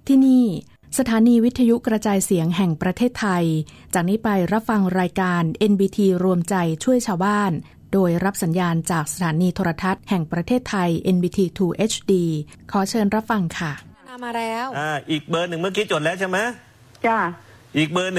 ที่นี่สถานีวิทยุกระจายเสียงแห่งประเทศไทยจากนี้ไปรับฟังรายการ NBT รวมใจช่วยชาวบ้านโดยรับสัญญาณจากสถานีโทรทัศน์แห่งประเทศไทย NBT 2 HD ขอเชิญรับฟังค่ะมาแล้วอีกเบอร์หนึ่งเมื่อกี้จดแล้วใช่ไหมจ้าอีกเบอร์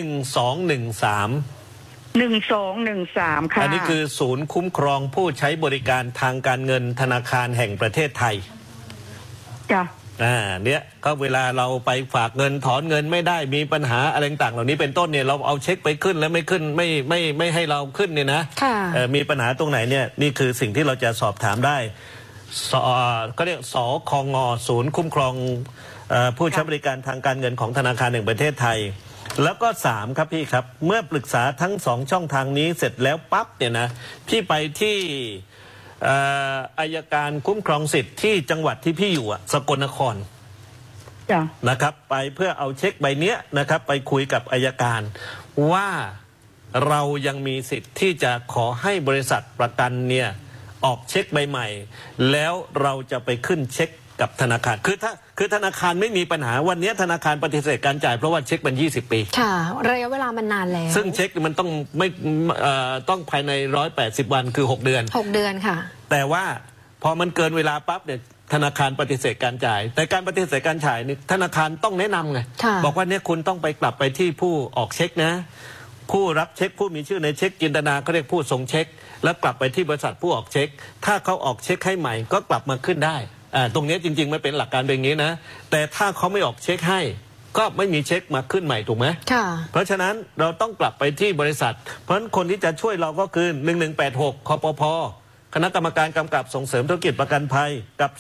1213ค่ะอันนี้คือศูนย์คุ้มครองผู้ใช้บริการทางการเงินธนาคารแห่งประเทศไทยจ้ะเนี่ยก็เวลาเราไปฝากเงินถอนเงินไม่ได้มีปัญหาอะไรต่างเหล่านี้เป็นต้นเนี่ยเราเอาเช็คไปขึ้นแล้วไม่ขึ้นไม่ให้เราขึ้นเนี่ยนะมีปัญหาตรงไหนเนี่ยนี่คือสิ่งที่เราจะสอบถามได้ก็เรียกสคง.ศูนย์คุ้มครองผู้ใช้บริการทางการเงินของธนาคารแห่งประเทศไทยแล้วก็3ครับพี่ครับเมื่อปรึกษาทั้ง2ช่องทางนี้เสร็จแล้วปั๊บเนี่ยนะพี่ไปที่อัยการคุ้มครองสิทธิ์ที่จังหวัดที่พี่อยู่สกลนครนะครับไปเพื่อเอาเช็คใบนี้นะครับไปคุยกับอัยการว่าเรายังมีสิทธิ์ที่จะขอให้บริษัทประกันเนี่ยออกเช็คใบใหม่แล้วเราจะไปขึ้นเช็คกับธนาคารคือธนาคารไม่มีปัญหาวันนี้ธนาคารปฏิเสธการจ่ายเพราะว่าเช็คมัน20 ปีค่ะระยะเวลามันนานแล้วซึ่งเช็คมันต้องไม่ต้องภายใน180 วันคือ6 เดือนค่ะแต่ว่าพอมันเกินเวลาปั๊บเนี่ยธนาคารปฏิเสธการจ่ายแต่การปฏิเสธการจ่ายนี่ธนาคารต้องแนะนำไงบอกว่าเนี่ยคุณต้องไปกลับไปที่ผู้ออกเช็คนะผู้รับเช็คผู้มีชื่อในเช็คจินตนาเขาเรียกผู้ส่งเช็คแล้วกลับไปที่บริษัทผู้ออกเช็คถ้าเขาออกเช็คให้ใหม่ก็กลับมาขึ้นได้ตรงนี้จริงๆไม่เป็นหลักการเป็นอย่างนี้นะแต่ถ้าเขาไม่ออกเช็คให้ก็ไม่มีเช็คมาขึ้นใหม่ถูกไหมเพราะฉะนั้นเราต้องกลับไปที่บริษัทเพราะฉะนั้นคนที่จะช่วยเราก็คือ1186คปภ.คณะกรรมการกำกับส่งเสริมธุรกิจประกันภัยกับ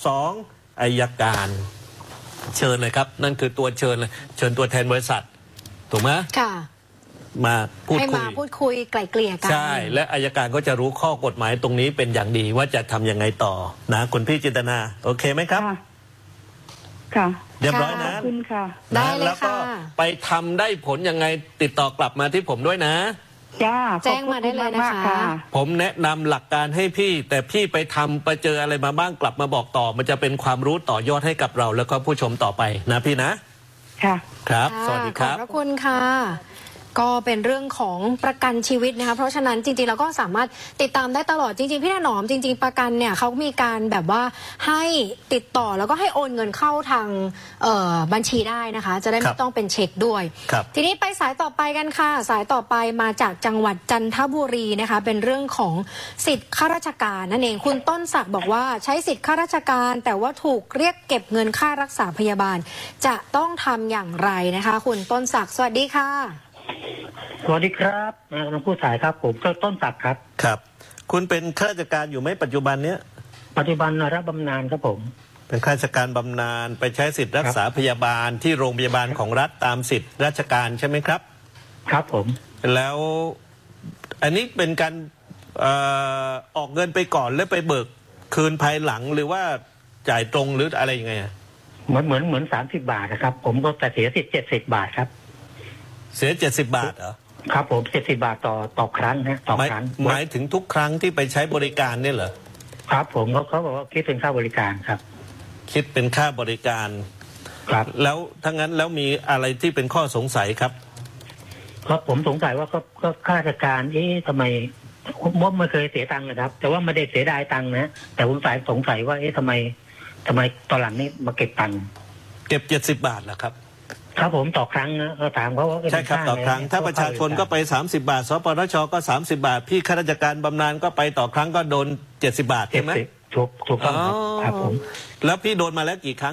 2อัยการเชิญเลยครับนั่นคือตัวเชิญเลยเชิญตัวแทนบริษัทถูกไหมค่ะมาพูดคุยไกล่เกลี่ยกันใช่และอัยการก็จะรู้ข้อกฎหมายตรงนี้เป็นอย่างดีว่าจะทำยังไงต่อนะคุณพี่จินตนาโอเคไหมครับค่ะเรียบร้อยนะขอบคุณค่ะได้เลยค่ะแล้วก็ไปทำได้ผลยังไงติดต่อกลับมาที่ผมด้วยนะจ้าแจ้งมาได้เลยนะคะผมแนะนำหลักการให้พี่แต่พี่ไปทำไปเจออะไรมาบ้างกลับมาบอกต่อมันจะเป็นความรู้ต่อยอดให้กับเราแล้วก็ผู้ชมต่อไปนะพี่นะค่ะครับสวัสดีครับขอบพระคุณค่ะก็เป็นเรื่องของประกันชีวิตนะคะเพราะฉะนั้นจริงๆเราก็สามารถติดตามได้ตลอดจริงๆพี่ถนอมจริงๆประกันเนี่ยเขามีการแบบว่าให้ติดต่อแล้วก็ให้โอนเงินเข้าทางบัญชีได้นะคะจะได้ไม่ต้องเป็นเช็คด้วยทีนี้ไปสายต่อไปกันค่ะสายต่อไปมาจากจังหวัดจันทบุรีนะคะเป็นเรื่องของสิทธิ์ข้าราชการนั่นเองคุณต้นศักดิ์บอกว่าใช้สิทธิ์ข้าราชการแต่ว่าถูกเรียกเก็บเงินค่ารักษาพยาบาลจะต้องทำอย่างไรนะคะคุณต้นศักดิ์สวัสดีค่ะสวัสดีครับน้องผู้สายครับผมต้นศักดิ์ครับครับคุณเป็นข้าราชการอยู่ไหมปัจจุบันเนี้ยปัจจุบันรับบำนาญครับผมเป็นข้าราชการบำนาญไปใช้สิทธิ์รักษาพยาบาลที่โรงพยาบาลของรัฐตามสิทธิ์ราชการใช่ไหมครับครับผมแล้วอันนี้เป็นการออกเงินไปก่อนแล้วไปเบิกคืนภายหลังหรือว่าจ่ายตรงหรืออะไรยังไงเหมือน30 บาทนะครับผมก็แต่เสียสิทธิ์70 บาทครับเสีย70 บาทเหรอครับผม70 บาทต่อครั้งนะต่อครั้งหมายถึงทุกครั้งที่ไปใช้บริการเนี่ยเหรอครับผมเขาบอกว่าคิดเป็นค่าบริการครับคิดเป็นค่าบริการครับแล้วทั้งนั้นแล้วมีอะไรที่เป็นข้อสงสัยครับครับผมสงสัยว่าก็ข้าราชการทำไมผมไม่เคยเสียตังค์นะครับแต่ว่าไม่ได้เสียดายตังค์นะแต่ผมสงสัยว่าทำไมตอนหลังนี้มาเก็บตังค์เก็บ70 บาทเหรอครับครับผมต่อครั้งนะก็ถามเขาว่าใช่ครับต่อครั้งถ้าประชาชนก็ไป30 บาทสปนชก็30 บาทพี่ข้าราชการบำนาญก็ไปต่อครั้งก็โดน70 บาทใช่ไหมถูกต้องครับผมแล้วพี่โดนมาแล้วกี่ครั้ง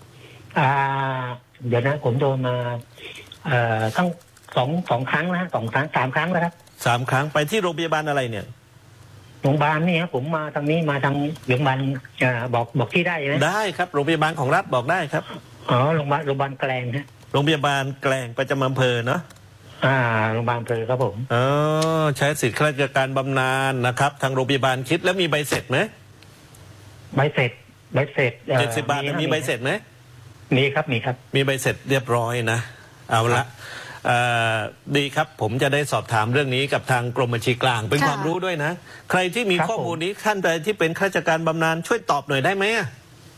เดี๋ยวนะผมโดนมาทั้งสองครั้งนะ3 ครั้งแล้วครับ 3 ครั้งไปที่โรงพยาบาลอะไรเนี่ยโรงพยาบาลนี่ครับผมมาทางนี้มาทางโรงพยาบาลบอกที่ได้ไหมได้ครับโรงพยาบาลของรัฐบอกได้ครับโรงพยาบาลแกลงฮะโรงพยาบาลแกลงประจำอำเภอเนาะโรงพยาบาลอำเภอครับผมใช้สิทธิข้าราชการบำนาญนะครับทางโรงพยาบาลคิดแล้วมีใบเสร็จไหมใบเสร็จ 70 บาทมีใบเสร็จไหมมีครับมีใบเสร็จเรียบร้อยนะเอาละดีครับผมจะได้สอบถามเรื่องนี้กับทางกรมบัญชีกลางเป็นความรู้ด้วยนะใครที่มีข้อมูลนี้ท่านใดที่เป็นข้าราชการบำนาญช่วยตอบหน่อยได้ไหม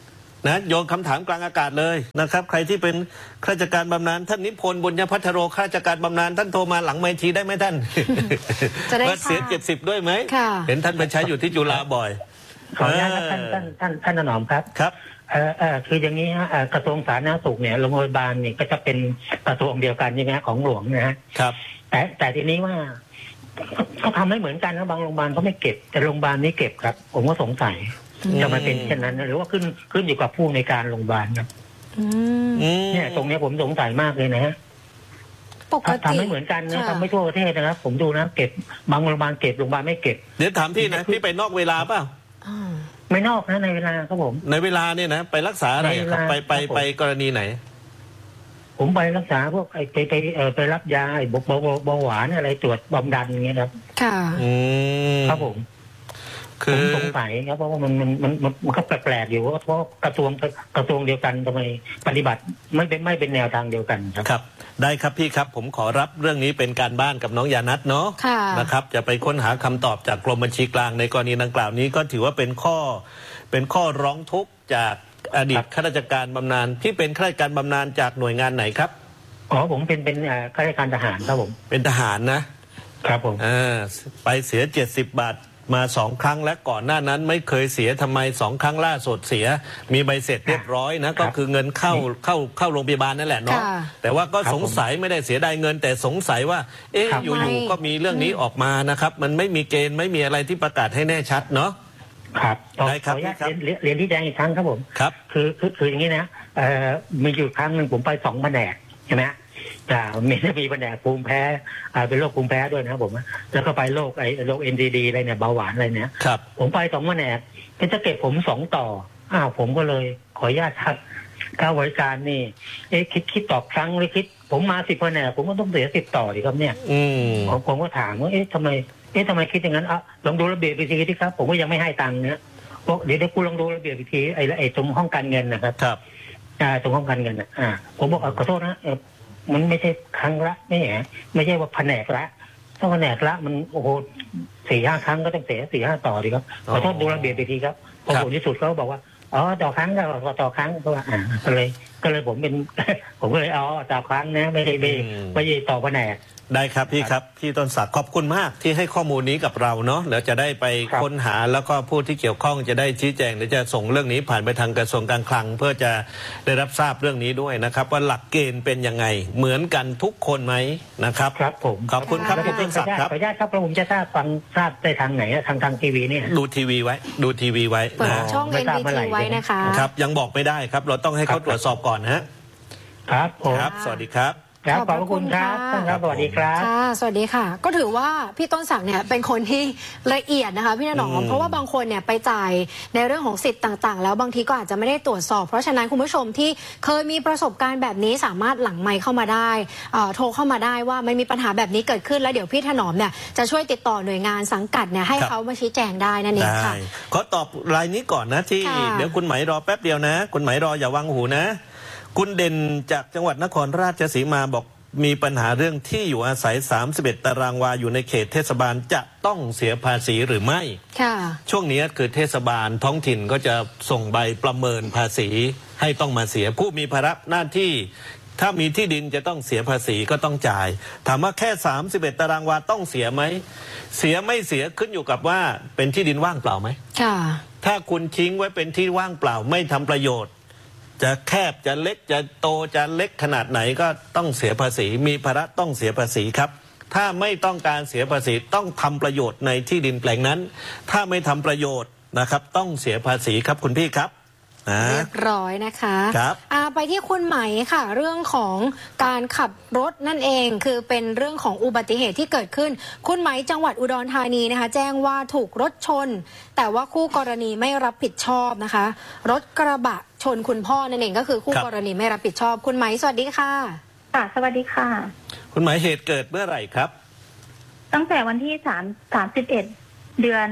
นะโยนคำถามกลางอากาศเลยนะครับใครที่เป็นข้าราชการบำนาญท่านนิพนธ์บุญยพัทโรข้าราชการบำนาญท่านโทรมาหลังไมค์ทีได้ไหมท่านจะได้เสีย70ด้วยไหม เห็นท่านไปใช้อยู่ที่จุฬาบ่อยขออนุญาตท่านถนอมครับครับคืออย่างนี้ฮะกระทรวงสาธารณสุขเนี่ยโรงพยาบาลเนี่ยก็จะเป็นกระทรวงเดียวกันใช่ไหมของหลวงนะฮะครับแต่ทีนี้ว่าเขาทำไม่เหมือนกันนะบางโรงพยาบาลเขาไม่เก็บแต่โรงพยาบาลนี้เก็บครับผมก็สงสัยจะมาเป็นเช่นนั้นหรือว่าขึ้นอยู่กับผู้ในการโรงพยาบาลครับเนี่ยตรงนี้ผมสงสัยมากเลยนะฮะทำไม่เหมือนกันนะทำไม่ทั่วประเทศนะครับผมดูนะเก็บบางโรงพยาบาลเก็บโรงพยาบาลไม่เก็บเดี๋ยวถามพี่นะพี่ไปนอกเวลาเปล่าไม่นอกนะในเวลาครับผมในเวลาเนี่ยนะไปรักษาอะไรครับไปกรณีไหนผมไปรักษาพวกไปรับยาเบาหวานอะไรตรวจความดันอย่างเงี้ยครับค่ะครับผมผมสงสัยครับเพราะว่ามันก็แปลกๆอยู่เพราะกระทรวงเดียวกันทำไมปฏิบัติไม่เป็นแนวทางเดียวกันครับได้ครับพี่ครับผมขอรับเรื่องนี้เป็นการบ้านกับน้องยานัทเนาะนะครับจะไปค้นหาคำตอบจากกรมบัญชีกลางในกรณีดังกล่าวนี้ก็ถือว่าเป็นข้อร้องทุกข์จากอดีตข้าราชการบำนาญที่เป็นข้าราชการบำนาญจากหน่วยงานไหนครับผมเป็นข้าราชการทหารครับผมเป็นทหารนะครับผมไปเสีย70 บาทมา2 ครั้งและก่อนหน้านั้นไม่เคยเสียทำไม2 ครั้งล่าสุดเสียมีใบเสร็จเรียบร้อยนะก็คือเงินเข้าโรงพยาบาลนั่นแหละเนาะแต่ว่าก็สงสัยไม่ได้เสียดายเงินแต่สงสัยว่าอยู่ๆก็มีเรื่องนี้ออกมานะครับมันไม่มีเกณฑ์ไม่มีอะไรที่ประกาศให้แน่ชัดเนาะครับได้ครับเรียนที่แจ้งอีกครั้งครับผมครับคืออย่างนี้นะมีอยู่ครั้งหนึ่งผมไป2 แผนกใช่ไหมมีแผนกภูมิแพ้เป็นโรคภูมิแพ้ด้วยนะครับผมแล้วก็ไปโรคNCD อะไรเนี่ยเบาหวานอะไรเนี่ยครับผมไป2 แผนกก็จะเก็บผม2 ต่อผมก็เลยขออนุญาตครับค่าบริการนี่คิดต่อครั้งหรือคิดผมมา10 แผนกผมก็ต้องเสีย10 ต่อดิครับเนี่ยผมก็ถามว่าทำไมคิดอย่างนั้นลองดูระเบียบวิธีที่ครับผมก็ยังไม่ให้ตังค์เนี่ยบอกเดี๋ยวกูลองดูระเบียบวิธีไอ้ตรงห้องการเงินนะครับครับตรงห้องการเงินผมบอกขอโทษนะมันไม่ใช่ครั้งละไม่ใช่ว่าแผนกละถ้าแผนกละมันโอ้โห4-5 ครั้งก็ต้องเสีย4-5 ต่อดีครับขอโทษดูระเบียบวิธีครับพอผลที่สุดเขาบอกว่าต่อครั้งก็ต่อครั้งเพราะว่าก็เลยผมก็เลยต่อครั้งนะไม่ได้ต่อแผนกได้ครับพี่ครับพี่ต้นศักดิ์ขอบคุณมากที่ให้ข้อมูลนี้กับเราเนาะแล้วจะได้ไปค้นหาแล้วก็ผู้ที่เกี่ยวข้องจะได้ชี้แจงหรือจะส่งเรื่องนี้ผ่านไปทางกระทรวงการคลังเพื่อจะได้รับทราบเรื่องนี้ด้วยนะครับว่าหลักเกณฑ์เป็นยังไงเหมือนกันทุกคนไหมนะครับครับผมขอบคุณครับพี่ต้นศักดิ์ครับขออนุญาตครับผมจะทราบได้ทางไหนทางทีวีเนี่ยดูทีวีไว้เปิดช่อง NBT ไว้นะคะครับยังบอกไม่ได้ครับเราต้องให้เขาตรวจสอบก่อนนะครับผมครับสวัสดีครับขอบคุณครับสวัสดีครับสวัสดีค่ะก็ถือว่าพี่ต้นศักดิ์เนี่ยเป็นคนที่ละเอียดนะคะพี่ถนอมเพราะว่าบางคนเนี่ยไปจ่ายในเรื่องของสิทธิ์ต่างๆแล้วบางทีก็อาจจะไม่ได้ตรวจสอบเพราะฉะนั้นคุณผู้ชมที่เคยมีประสบการณ์แบบนี้สามารถหลังไมค์เข้ามาได้โทรเข้ามาได้ว่ามันมีปัญหาแบบนี้เกิดขึ้นแล้วเดี๋ยวพี่ถนอมเนี่ยจะช่วยติดต่อหน่วยงานสังกัดเนี่ยให้เขามาชี้แจงได้นั่นเองค่ะขอตอบรายนี้ก่อนนะที่เดี๋ยวคุณไหมรอแป๊บเดียวนะคุณไหมรออย่าวางหูนะคุณเด่นจากจังหวัดนครราชสีมาบอกมีปัญหาเรื่องที่อยู่อาศัย31 ตารางวาอยู่ในเขตเทศบาลจะต้องเสียภาษีหรือไม่ช่วงนี้คือเทศบาลท้องถิ่นก็จะส่งใบประเมินภาษีให้ต้องมาเสียผู้มีภาระหน้าที่ถ้ามีที่ดินจะต้องเสียภาษีก็ต้องจ่ายถามว่าแค่31 ตารางวาต้องเสียไหมเสียไม่เสียขึ้นอยู่กับว่าเป็นที่ดินว่างเปล่าไหมถ้าคุณทิ้งไว้เป็นที่ว่างเปล่าไม่ทำประโยชน์จะแคบจะเล็กจะโตจะเล็กขนาดไหนก็ต้องเสียภาษีมีภาระต้องเสียภาษีครับถ้าไม่ต้องการเสียภาษีต้องทำประโยชน์ในที่ดินแปลงนั้นถ้าไม่ทำประโยชน์นะครับต้องเสียภาษีครับคุณพี่ครับเรียบร้อยนะคะครับไปที่คุณไหมค่ะเรื่องของการขับรถนั่นเองคือเป็นเรื่องของอุบัติเหตุที่เกิดขึ้นคุณไหมจังหวัดอุดรธานีนะคะแจ้งว่าถูกรถชนแต่ว่าคู่กรณีไม่รับผิดชอบนะคะรถกระบะชนคุณพ่อนั่นเองก็คือคู่กรณีไม่รับผิดชอบคุณไหมสวัสดีค่ะสวัสดีค่ะคุณไหมเหตุเกิดเมื่อไหร่ครับตั้งแต่วันที่31 เดือน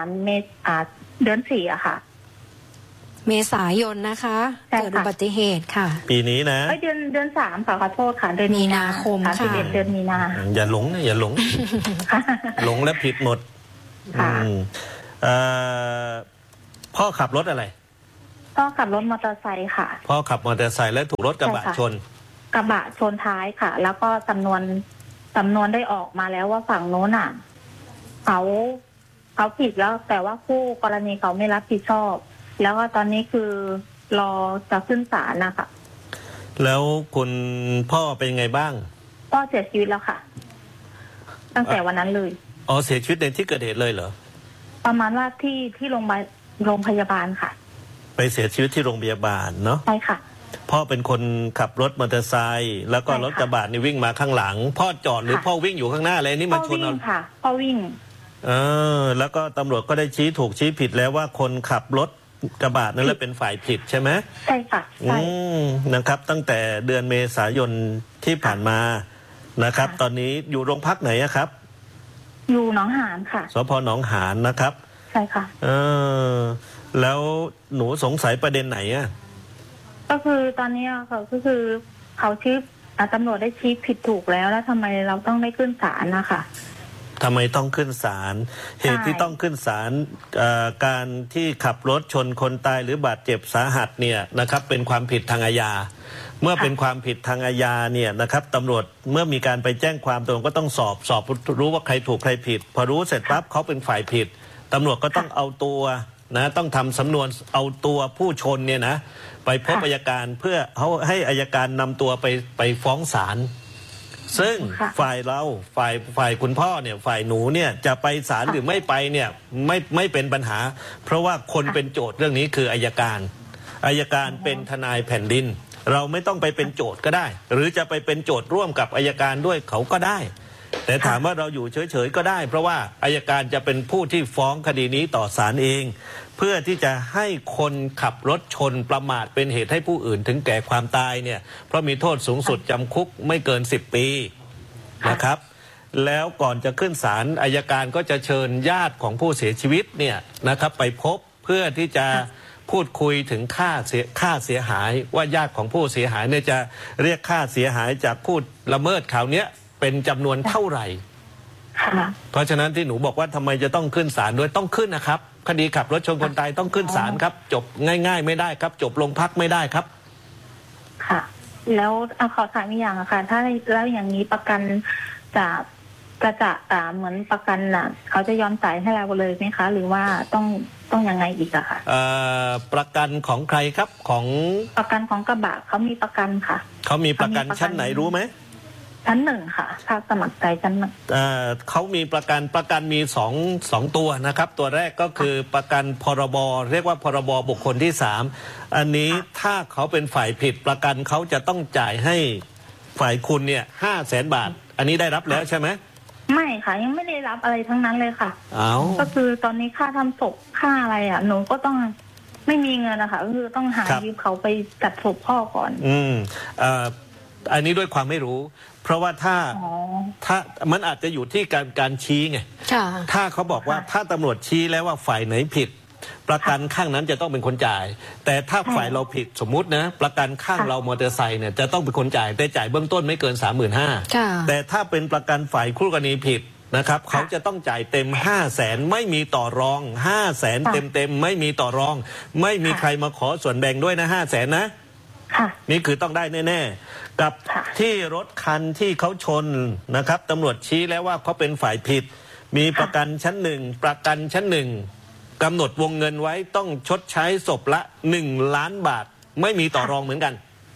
4อะค่ะเมษายนนะคะเกิดอุบัติเหตุค่ะปีนี้นะเดือน3ค่ะขอโทษค่ะเดือนมีนาคมค่ะ 31 เดือนมีนาอย่าหลงนะอย่าหลง หลงแล้วผิดหมดพ่อขับรถอะไรก็ขับรถมอเตอร์ไซค์ค่ะพ่อขับมอเตอร์ไซค์แล้วถูกรถกระบะชนกระบะชนท้ายค่ะแล้วก็สำนวนได้ออกมาแล้วว่าฝั่งโน้นเขาผิดแล้วแต่ว่าคู่กรณีเขาไม่รับผิดชอบแล้วก็ตอนนี้คือรอจะขึ้นศาลนะคะแล้วคุณพ่อเป็นไงบ้างพ่อเสียชีวิตแล้วค่ะตั้งแต่วันนั้นเลยอ๋อเสียชีวิตในที่เกิดเหตุเลยเหรอประมาณว่าที่โรงพยาบาลค่ะไปเสียชีวิตที่โรงพยาบาลเนาะใช่ค่ะพ่อเป็นคนขับรถมอเตอร์ไซค์แล้วก็รถกระบะนี่วิ่งมาข้างหลังพ่อจอดหรือพ่อวิ่งอยู่ข้างหน้าเลยนี่มาชนเราค่ะพ่อวิ่งแล้วก็ตำรวจก็ได้ชี้ถูกชี้ผิดแล้วว่าคนขับรถกระบะนั่นแหละเป็นฝ่ายผิดใช่ไหมใช่ค่ะใช่นะครับตั้งแต่เดือนเมษายนที่ผ่านมานะครับตอนนี้อยู่โรงพักไหนครับอยู่หนองหานค่ะสพหนองหานนะครับใช่ค่ะแล้วหนูสงสัยประเด็นไหนอ่ะก็คือตอนนี้ก็คือเขาชี้ตำรวจได้ชี้ผิดถูกแล้วทำไมเราต้องได้ขึ้นศาลนะคะทำไมต้องขึ้นศาลเหตุที่ต้องขึ้นศาลการที่ขับรถชนคนตายหรือบาดเจ็บสาหัสเนี่ยนะครับเป็นความผิดทางอาญาเมื่อเป็นความผิดทางอาญาเนี่ยนะครับตำรวจเมื่อมีการไปแจ้งความตำรวจก็ต้องสอบรู้ว่าใครถูกใครผิดพอรู้เสร็จปั๊บเขาเป็นฝ่ายผิดตำรวจก็ต้องเอาตัวนะต้องทำสำนวนเอาตัวผู้ชนเนี่ยนะไปพบอัยการเพื่อเขาให้อัยการนำตัวไปฟ้องศาลซึ่งฝ่ายเราฝ่ายคุณพ่อเนี่ยฝ่ายหนูเนี่ยจะไปศาลหรือไม่ไปเนี่ยไม่เป็นปัญหาเพราะว่าคนเป็นโจทย์เรื่องนี้คืออัยการเป็นทนายแผ่นดินเราไม่ต้องไปเป็นโจทย์ก็ได้หรือจะไปเป็นโจทย์ร่วมกับอัยการด้วยเขาก็ได้แต่ถามว่าเราอยู่เฉยๆก็ได้เพราะว่าอัยการจะเป็นผู้ที่ฟ้องคดีนี้ต่อศาลเองเพื่อที่จะให้คนขับรถชนประมาทเป็นเหตุให้ผู้อื่นถึงแก่ความตายเนี่ยเพราะมีโทษสูงสุดจำคุกไม่เกิน10 ปีนะครับแล้วก่อนจะขึ้นศาลอัยการก็จะเชิญญาติของผู้เสียชีวิตเนี่ยนะครับไปพบเพื่อที่จะพูดคุยถึงค่าเสียหายว่าญาติของผู้เสียหายเนี่ยจะเรียกค่าเสียหายจากผู้ละเมิดข่าวนี้เป็นจำนวนเท่าไหร่เพราะฉะนั้นที่หนูบอกว่าทำไมจะต้องขึ้นศาลด้วยต้องขึ้นนะครับคดีขับรถชนคนตายต้องขึ้นศาลครับจบง่ายๆไม่ได้ครับจบโรงพักไม่ได้ครับค่ะแล้วขอถามอีกอย่างค่ะถ้าแล้วอย่างนี้ประกันจะเหมือนประกันน่ะเขาจะยอมจ่ายให้เราเลยไหมคะหรือว่าต้องยังไงอีกอะค่ะประกันของใครครับของประกันของกระบะเขามีประกันค่ะเขามีประกันชั้นไหนรู้ไหมชั้นหนึ่งค่ะภาคสมัครใจชั้นหนึ่งเขามีประกันมีสองตัวนะครับตัวแรกก็คือประกันพรบเรียกว่าพรบบุคคลที่3อันนี้ถ้าเขาเป็นฝ่ายผิดประกันเขาจะต้องจ่ายให้ฝ่ายคุณเนี่ย500,000 บาทอันนี้ได้รับแล้วใช่ไหมไม่ค่ะยังไม่ได้รับอะไรทั้งนั้นเลยค่ะก็คือตอนนี้ค่าทำศพค่าอะไรอ่ะหนูก็ต้องไม่มีเงินนะคะก็คือต้องหายืมเขาไปจัดศพพ่อก่อนอันนี้ด้วยความไม่รู้เพราะว่าถ้ามันอาจจะอยู่ที่การชี้ไงถ้าเขาบอกว่าถ้าตำรวจชี้แล้วว่าฝ่ายไหนผิดประกันข้างนั้นจะต้องเป็นคนจ่ายแต่ถ้าฝ่ายเราผิดสมมุตินะประกันข้างเรามอเตอร์ไซค์เนี่ยจะต้องเป็นคนจ่ายแต่จ่ายเบื้องต้นไม่เกิน 35,000แต่ถ้าเป็นประกันฝ่ายคู่กรณีผิดนะครับเขาจะต้องจ่ายเต็ม500,000ไม่มีต่อรอง500,000เต็มไม่มีต่อรองไม่มีใครมาขอส่วนแบ่งด้วยนะ500,000นะนี่คือต้องได้แน่ๆกับที่รถคันที่เขาชนนะครับตำรวจชี้แล้วว่าเขาเป็นฝ่ายผิดมีประกันชั้น1ประกันชั้น1กำหนดวงเงินไว้ต้องชดใช้ศพละ1 ล้านบาทไม่มีต่อรองเหมือนกัน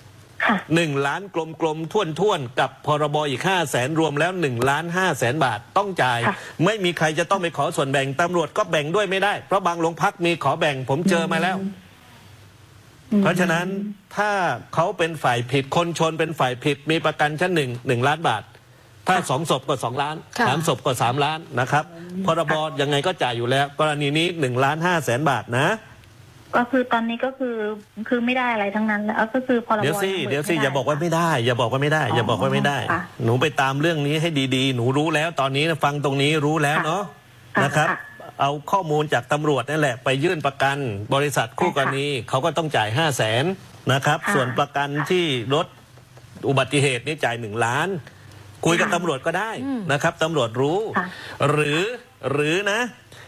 1 ล้านกลมๆท่วนๆกับพรบอีก500,000รวมแล้ว1,500,000 บาทต้องจ่ายไม่มีใครจะต้องไปขอส่วนแบ่งตำรวจก็แบ่งด้วยไม่ได้เพราะบางโรงพักมีขอแบ่งผมเจอมาแล้วเพราะฉะนั้นถ้าเขาเป็นฝ่ายผิดคนชนเป็นฝ่ายผิดมีประกันชั้น1 ล้านบาทถ้า2 ศพก็2 ล้าน3 ศพก็3 ล้านนะครับพรบยังไงก็จ่ายอยู่แล้วกรณีนี้1,500,000 บาทนะก็คือตอนนี้ก็คือไม่ได้อะไรทั้งนั้นแล้วก็คือพรบเดี๋ยวสิอย่าบอกว่าไม่ได้อย่าบอกว่าไม่ได้หนูไปตามเรื่องนี้ให้ดีๆหนูรู้แล้วตอนนี้ฟังตรงนี้รู้แล้วเนาะนะครับเอาข้อมูลจากตำรวจนั่นแหละไปยื่นประกันบริษัทคู่กรณีเขาก็ต้องจ่าย500,000นะครับส่วนประกันที่รถอุบัติเหตุนี่จ่าย1 ล้านคุยกับตำรวจก็ได้นะครับตำรวจรู้หรือนะ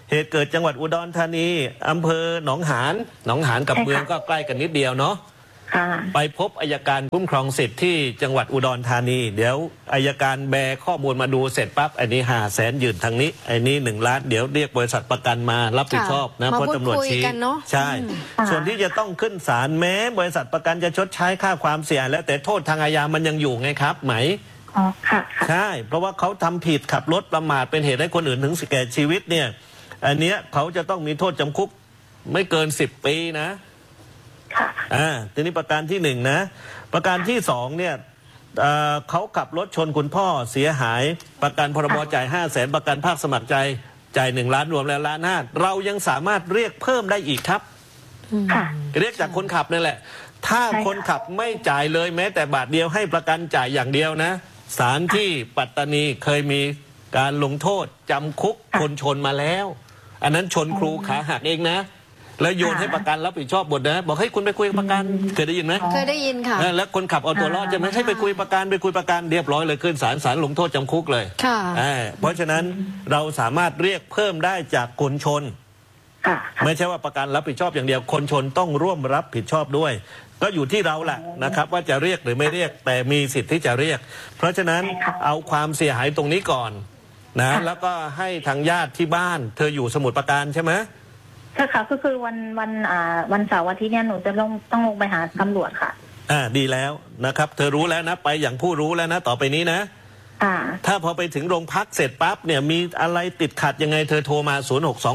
เหตุเกิดจังหวัดอุดรธานีอำเภอหนองหานกับเมืองก็ใกล้กันนิดเดียวเนาะไปพบอัยการคุ้มครองสิทธิ์ที่จังหวัดอุดรธานีเดี๋ยวอัยการแบข้อมูลมาดูเสร็จปั๊บอันนี้500,000ยืนทางนี้อันนี้1 ล้านเดี๋ยวเรียกบริษัทประกันมารับผิดชอบนะเพราะตำรวจชี้ใช่ส่วนที่จะต้องขึ้นศาลแม้บริษัทประกันจะชดใช้ค่าความเสียหายแล้วแต่โทษทางอาญามันยังอยู่ไงครับไหมใช่เพราะว่าเขาทำผิดขับรถประมาทเป็นเหตุให้คนอื่นถึงแก่ชีวิตเนี่ยอันเนี้ยเขาจะต้องมีโทษจำคุกไม่เกิน10 ปีนะทีนี้ประการที่1นะประการที่2เนี่ยเขาขับรถชนคุณพ่อเสียหายประกันพรบจ่าย500,000ประกันภาคสมัครใจจ่าย1 ล้านรวมแล้ว1.5 ล้านเรายังสามารถเรียกเพิ่มได้อีกครับเรียกจากคนขับนั่นแหละถ้าคนขับไม่จ่ายเลยแม้แต่บาทเดียวให้ประกันจ่ายอย่างเดียวนะศาลที่ปัตตานีเคยมีการลงโทษจำคุกคนชนมาแล้วอันนั้นชนครูขาหักเองนะแล้วโยนให้ประกันรับผิดชอบหมดนะบอกให้คุณไปคุยประกันเคยได้ยินไหมเคยได้ยินค่ะแล้วคนขับเอาตัวรอดจะไม่ให้ไปคุยประกันเรียบร้อยเลยขึ้นศาลลงโทษจำคุกเลยเพราะฉะนั้นเราสามารถเรียกเพิ่มได้จากคนชนไม่ใช่ว่าประกันรับผิดชอบอย่างเดียวคนชนต้องร่วมรับผิดชอบด้วยก็อยู่ที่เราแหละนะครับว่าจะเรียกหรือไม่เรียกแต่มีสิทธิ์ที่จะเรียกเพราะฉะนั้นเอาความเสียหายตรงนี้ก่อนนะแล้วก็ให้ทางญาติที่บ้านเธออยู่สมุทรปราการใช่ไหมใช่ค่ะก็คือวันเสาร์อาทิตย์เนี่ยหนูจะต้องลงไปหาตำรวจค่ะดีแล้วนะครับเธอรู้แล้วนะไปอย่างผู้รู้แล้วนะต่อไปนี้นะถ้าพอไปถึงโรงพักเสร็จปั๊บเนี่ยมีอะไรติดขัดยังไงเธอโทรมา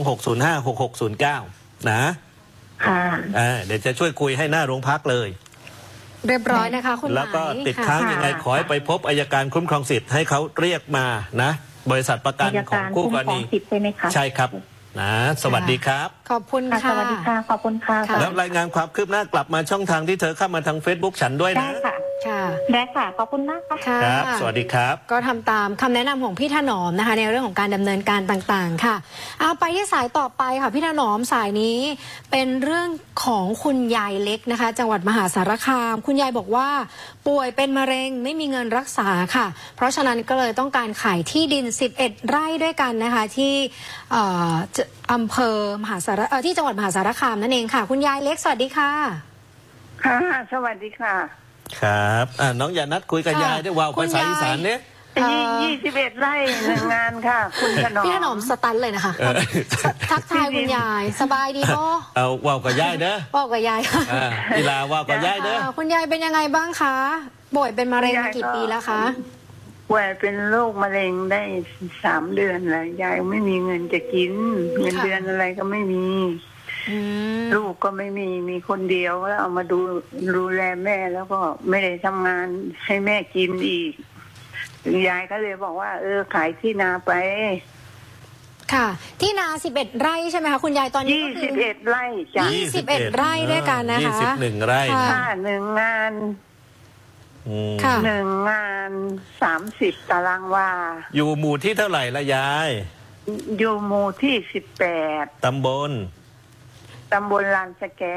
0626056609นะเดี๋ยวจะช่วยคุยให้หน้าโรงพักเลยเรียบร้อยนะคะคุณแล้วก็ติดค้างยังไงขอให้ไปพบอัยการคุ้มครองสิทธิ์ให้เขาเรียกมานะบริษัทประกันของคู่กรณีใช่ครับนะสวัสดีครับขอบคุณค่ะสวัสดีค่ะขอบคุณค่ะแล้วรายงานความคืบหน้ากลับมาช่องทางที่เธอเข้ามาทาง Facebook ฉันด้วยนะได้ค่ะขอบคุณมากค่ะครับสวัสดีครับก็ทำตามคำแนะนำของพี่ถนอมนะคะในเรื่องของการดำเนินการต่างๆค่ะเอาไปที่สายต่อไปค่ะพี่ถนอมสายนี้เป็นเรื่องของคุณยายเล็กนะคะจังหวัดมหาสารคามคุณยายบอกว่าป่วยเป็นมะเร็งไม่มีเงินรักษาค่ะเพราะฉะนั้นก็เลยต้องการขายที่ดิน11 ไร่ด้วยกันนะคะที่อำเภอที่จังหวัดมหาสารคามนั่นเองค่ะคุณยายเล็กสวัสดีค่ะค่ะสวัสดีค่ะครับน้องอย่านัดคุยกับยายด้วยว่าวภาษาอีสานเนี่ย 21 ไร่1 งานค่ะคุณถนอมพี่ถนอมสตันเลยนะคะทักทายคุณยายสบายดีป่ะเอาว่าวกับยายเด้อว่าวกับยายกีฬาว่าวกับยายเด้อคุณยายเป็นยังไงบ้างคะป่วยเป็นมะเร็งมากี่ปีแล้วคะป่วยเป็นโรคมะเร็งได้3 เดือนแล้วยายไม่มีเงินจะกินเงินเดือนอะไรก็ไม่มีลูกก็ไม่มีคนเดียวแล้วเอามาดูแลแม่แล้วก็ไม่ได้ทำงานให้แม่กินอีกยายก็เลยบอกว่าขายที่นาไปค่ะที่นา11 ไร่ใช่ไหมคะคุณยายตอนนี้ 21 ไร่จ้ะ 21 ไร่ด้วยกันนะคะ 21 ไร่ค่ะ1 งาน1 งาน30 ตารางวาอยู่หมู่ที่เท่าไหร่ละยายอยู่หมู่ที่18 ตำบลลานสแก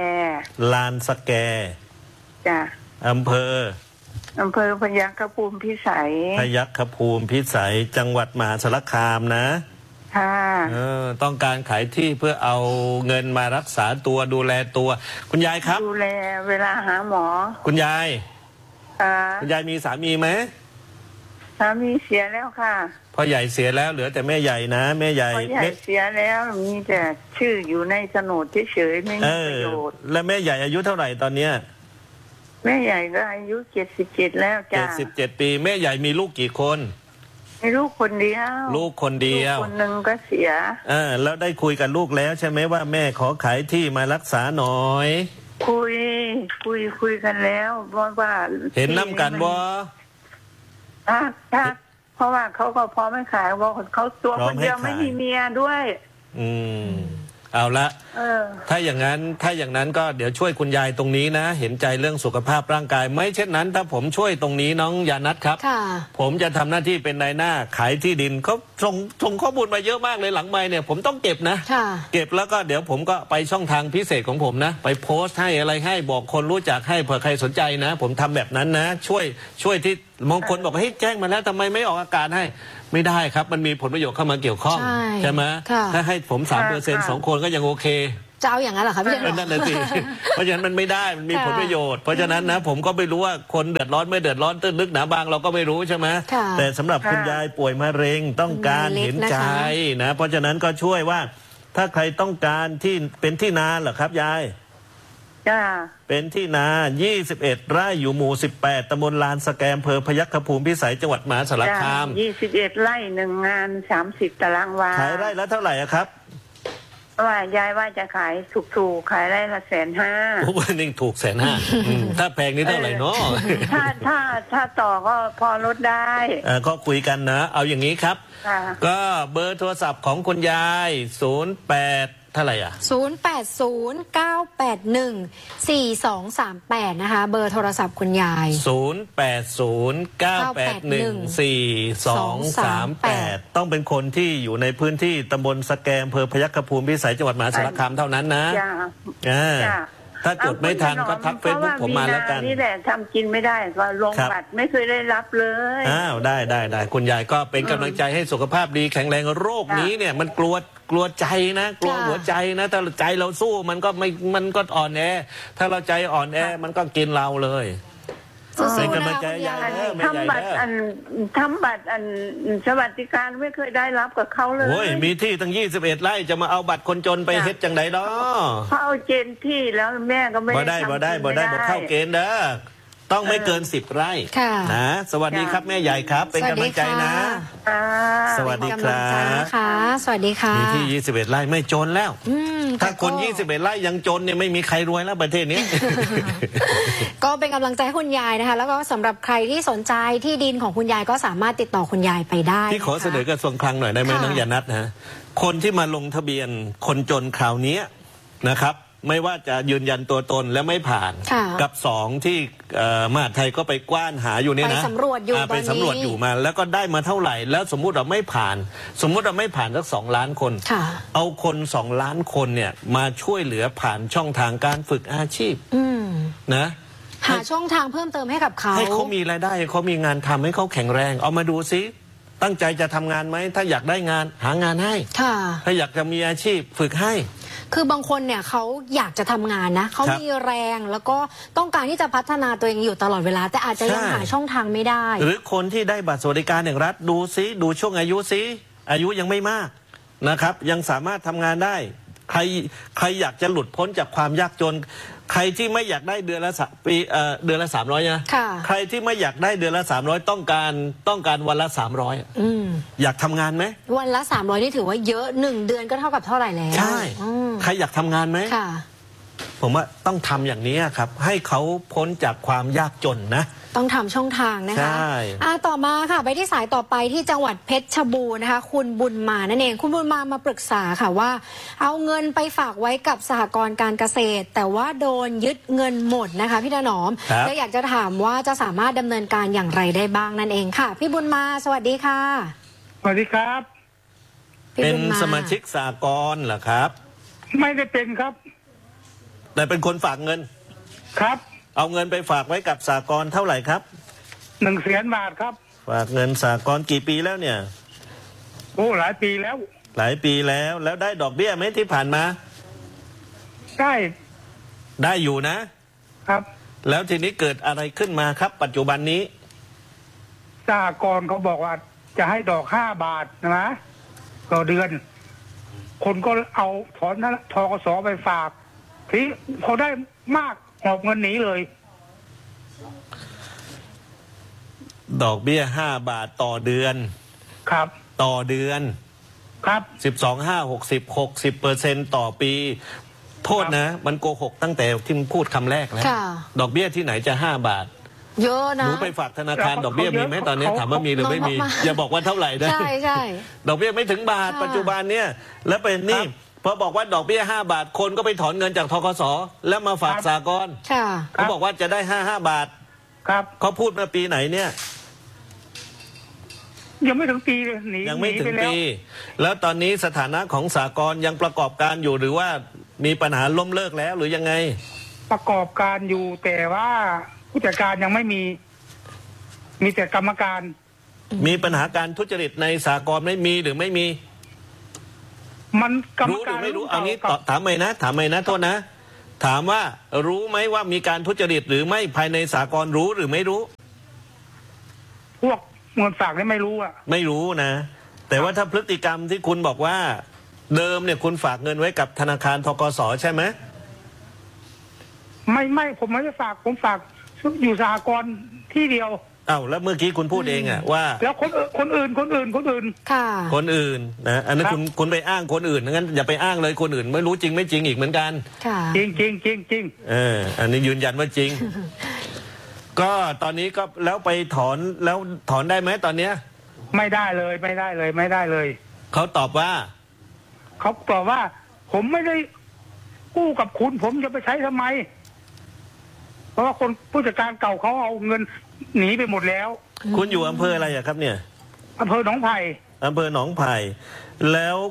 จ้ะอำเภอพยัคฆภูมิพิสัยจังหวัดมหาสารคามนะค่ะต้องการขายที่เพื่อเอาเงินมารักษาตัวดูแลตัวคุณยายครับดูแลเวลาหาหมอคุณยายมีสามีไหมสามีเสียแล้วค่ะพ่อใหญ่เสียแล้วเหลือแต่แม่ใหญ่นะแม่ใหญ่เสียแล้วมีแต่ชื่ออยู่ในโฉนดเฉยๆไม่มีประโยชน์แล้วแม่ใหญ่อายุเท่าไหร่ตอนเนี้ยแม่ใหญ่ก็อายุ77แล้วจ้ะ 77 ปีแม่ใหญ่มีลูกกี่คนมีลูกคนเดียวคนหนึ่งก็เสียแล้วได้คุยกับลูกแล้วใช่ไหมว่าแม่ขอขายที่มารักษาหน่อยคุยกันแล้วว่าเห็นน้ำกันบ่เพราะว่าเขาก็พร้อมไม่ขายว่าเขาตัวคนเดียวไม่มีเมียด้วยเอาละถ้าอย่างนั้นก็เดี๋ยวช่วยคุณยายตรงนี้นะเห็นใจเรื่องสุขภาพร่างกายไม่เช่นนั้นถ้าผมช่วยตรงนี้น้องยานัทครับผมจะทำหน้าที่เป็นนายหน้าขายที่ดินเขาส่งข้อมูลมาเยอะมากเลยหลังไมค์เนี่ยผมต้องเก็บนะเก็บแล้วก็เดี๋ยวผมก็ไปช่องทางพิเศษของผมนะไปโพสต์ให้อะไรให้บอกคนรู้จักให้เผื่อใครสนใจนะผมทำแบบนั้นนะช่วยที่บางคนบอกให้แจ้งมาแล้วทำไมไม่ออกอากาศให้ไม่ได้ครับมันมีผลประโยชน์เข้ามาเกี่ยวข้องใช่ไหมถ้าให้ผม 3% 2 คนก็ยังโอเคจะเอาอย่างนั้นเหรอคะพี่นั่นน่ะสิเพราะฉะนั้นมันไม่ได้มันมีผลประโยชน์เพราะฉะนั้นนะผมก็ไม่รู้ว่าคนเดือดร้อนไม่เดือดร้อนตื้นลึกหนาบางเราก็ไม่รู้ใช่ไหมแต่สำหรับคุณยายป่วยมะเร็งต้องการเห็นใจนะเพราะฉะนั้นก็ช่วยว่าถ้าใครต้องการที่เป็นที่นาเหรอครับยายจ้าเป็นที่นา21 ไร่อยู่หมู่18ตำบลลานสแกมอำเภอพยัคฆภูมิพิสัยจังหวัดมหาสารคาม 21 ไร่1 งาน30 ตารางวาขายไร่แล้วเท่าไหร่ครับว่ายายว่าจะขายถูกๆขายไร่ละ150,000 โอ้โหนี่ถูก150,000ถ้าแพงนี่เท่าไหร่เนาะถ้าต่อก็พอลดได้ก็คุยกันนะเอาอย่างนี้ครับก็เบอร์โทรศัพท์ของคุณยาย08เท่าไหร่อ่ะ 0809814238นะคะเบอร์โทรศัพท์คุณยาย 0809814238ต้องเป็นคนที่อยู่ในพื้นที่ตำบลสแกมอำเภอพยัคฆภูมิพิสัยจังหวัดมหาสารคามเท่านั้นนะถ้ากดไม่ทันก็ทักเฟซบุ๊กผมมาแล้วกันนี่แหละทำกินไม่ได้ก็ลงบัตรไม่เคยได้รับเลยได้คุณยายก็เป็นกำลังใจให้สุขภาพดีแข็งแรงโรคนี้เนี่ยมันกลัวใจนะกลัวหัวใจนะถ้าใจเราสู้มันก็อ่อนแอถ้าเราใจอ่อนแอมันก็กินเราเลยเป็นกำลังใจยายทำบัตรสวัสดิการไม่เคยได้รับกับเขาเลยโอ้ยมีที่ตั้ง21 ไร่จะมาเอาบัตรคนจนไปเฮ็ดจังได๋ดอเขาเอาเกณฑ์ที่แล้วแม่ก็ไม่ได้บ่เข้าเกณฑ์เด้อต้องไม่เกิน10 ไร่นะสวัสดีครับแม่ใหญ่ครับเป็นกำลังใจนะสวัสดีครับสวัสดีค่ะมีที่21 ไร่ไม่จนแล้วถ้าคน21 ไร่ยังจนเนี่ยไม่มีใครรวยแล้วประเทศนี้ก็เป็นกำลังใจให้คุณยายนะคะแล้วก็สำหรับใครที่สนใจที่ดินของคุณยายก็สามารถติดต่อคุณยายไปได้ที่ขอเสนอกระทรวงคลังหน่อยได้ไหมน้องยานัทนะคนที่มาลงทะเบียนคนจนคราวนี้นะครับไม่ว่าจะยืนยันตัวตนและไม่ผ่านกับ2ที่มหาดไทยก็ไปกว้านหาอยู่เนี่ยนะไปสำรวจอยู่มาแล้วก็ได้มาเท่าไหร่แล้วสมมุติเราไม่ผ่านสัก2 ล้านคนเอาคน2 ล้านคนเนี่ยมาช่วยเหลือผ่านช่องทางการฝึกอาชีพนะหาช่องทางเพิ่มเติมให้กับเขาให้เขามีรายได้ให้เขามีงานทำให้เขาแข็งแรงเอามาดูซิตั้งใจจะทำงานไหมถ้าอยากได้งานหางานให้ถ้าอยากจะมีอาชีพฝึกให้คือบางคนเนี่ยเขาอยากจะทำงานนะเขามีแรงแล้วก็ต้องการที่จะพัฒนาตัวเองอยู่ตลอดเวลาแต่อาจจะยังหาช่องทางไม่ได้หรือคนที่ได้บัตรสวัสดิการแห่งรัฐดูช่วงอายุซิอายุยังไม่มากนะครับยังสามารถทำงานได้ใครอยากจะหลุดพ้นจากความยากจนใครที่ไม่อยากได้เดือนละ300นะใครที่ไม่อยากได้เดือนละ300ต้องการวันละ300อยากทำงานไหมวันละ300นี่ถือว่าเยอะ1 เดือนก็เท่ากับเท่าไหร่แล้วใช่ใครอยากทำงานไหมผมว่าต้องทำอย่างนี้ครับให้เขาพ้นจากความยากจนนะต้องทำช่องทางนะคะต่อมาค่ะไปที่สายต่อไปที่จังหวัดเพชรบูรณ์นะคะคุณบุญมานั่นเองคุณบุญมาปรึกษาค่ะว่าเอาเงินไปฝากไว้กับสหกรณ์การเกษตรแต่ว่าโดนยึดเงินหมดนะคะพี่ถนอมและอยากจะถามว่าจะสามารถดำเนินการอย่างไรได้บ้างนั่นเองค่ะพี่บุญมาสวัสดีค่ะสวัสดีครับเป็นสมาชิกสหกรณ์เหรอครับไม่ได้เป็นครับแต่เป็นคนฝากเงินครับเอาเงินไปฝากไว้กับสหกรณ์เท่าไหร่ครับ 100,000 บาทครับฝากเงินสหกรณ์กี่ปีแล้วเนี่ยโอ้หลายปีแล้วแล้วได้ดอกเบี้ยไหมที่ผ่านมาได้อยู่นะครับแล้วทีนี้เกิดอะไรขึ้นมาครับปัจจุบันนี้สหกรณ์เขาบอกว่าจะให้ดอก5 บาทนะต่อเดือนคนก็เอาถอนธกส.ไปฝากที่พอได้มากหอบเงินหนีเลยดอกเบี้ย5 บาทต่อเดือนครับต่อเดือนครับ 60% ต่อปีโทษนะมันโกหกตั้งแต่ที่พูดคำแรกแล้วดอกเบี้ยที่ไหนจะ5 บาทเยอะนะหนูไปฝากธนาคารดอกเบี้ยมีไหมตอนนี้ถามว่ามีหรือไม่มีอย่าบอกว่าเท่าไหร่นะใช่ดอกเบี้ยไม่ถึงบาทปัจจุบันเนี่ยแล้วเป็นนี่พอบอกว่าดอกเบี้ย5 บาทคนก็ไปถอนเงินจากธกส.แล้วมาฝากสหกรณ์เขาบอกว่าจะได้5 บาทครับเขาพูดมาปีไหนเนี่ยยังไม่ถึงปีเลยยังไม่ถึงปีแล้วตอนนี้สถานะของสหกรณ์ยังประกอบการอยู่หรือว่ามีปัญหาล้มเลิกแล้วหรือยังไงประกอบการอยู่แต่ว่าผู้จัดการยังไม่มีแต่กรรมการมีปัญหาการทุจริตในสหกรณ์ไม่มีหรือไม่มีมันกรรมรู้หรืการอไม่รู้เอางี้ถามใหม่นะโทษนะถามว่ารู้ไหมว่ามีการทุจริตหรือไม่ภายในสหกรณ์รู้หรือไม่รู้พวกเงินฝากนี่ไม่รู้อะไม่รู้นะแต่ว่าถ้าพฤติกรรมที่คุณบอกว่าเดิมเนี่ยคุณฝากเงินไว้กับธนาคารธกส.ใช่ไหมไม่ผมไม่ได้ฝากผมฝากอยู่สหกรณ์ที่เดียวอ้าวแล้วเมื่อกี้คุณพูดเองอะว่าแล้วคนอื่นค่ะคนอื่นนะอันนั้นคุณไปอ้างคนอื่นงั้นอย่าไปอ้างเลยคนอื่นไม่รู้จริงไม่จริงอีกเหมือนกันค่ะจริงอันนี้ยืนยันว่าจริง ก็ตอนนี้ก็แล้วไปถอนได้ไหมตอนเนี้ยไม่ได้เลยเขาตอบว่าผมไม่ได้กู้กับคุณผมจะไปใช้ทำไมเพราะว่าคนผู้จัดการเก่าเขาเอาเงินหนีไปหมดแล้วคุณอยู่อำเภออะไรอะครับเนี่ยอำเภอหนองไผ่แล้ว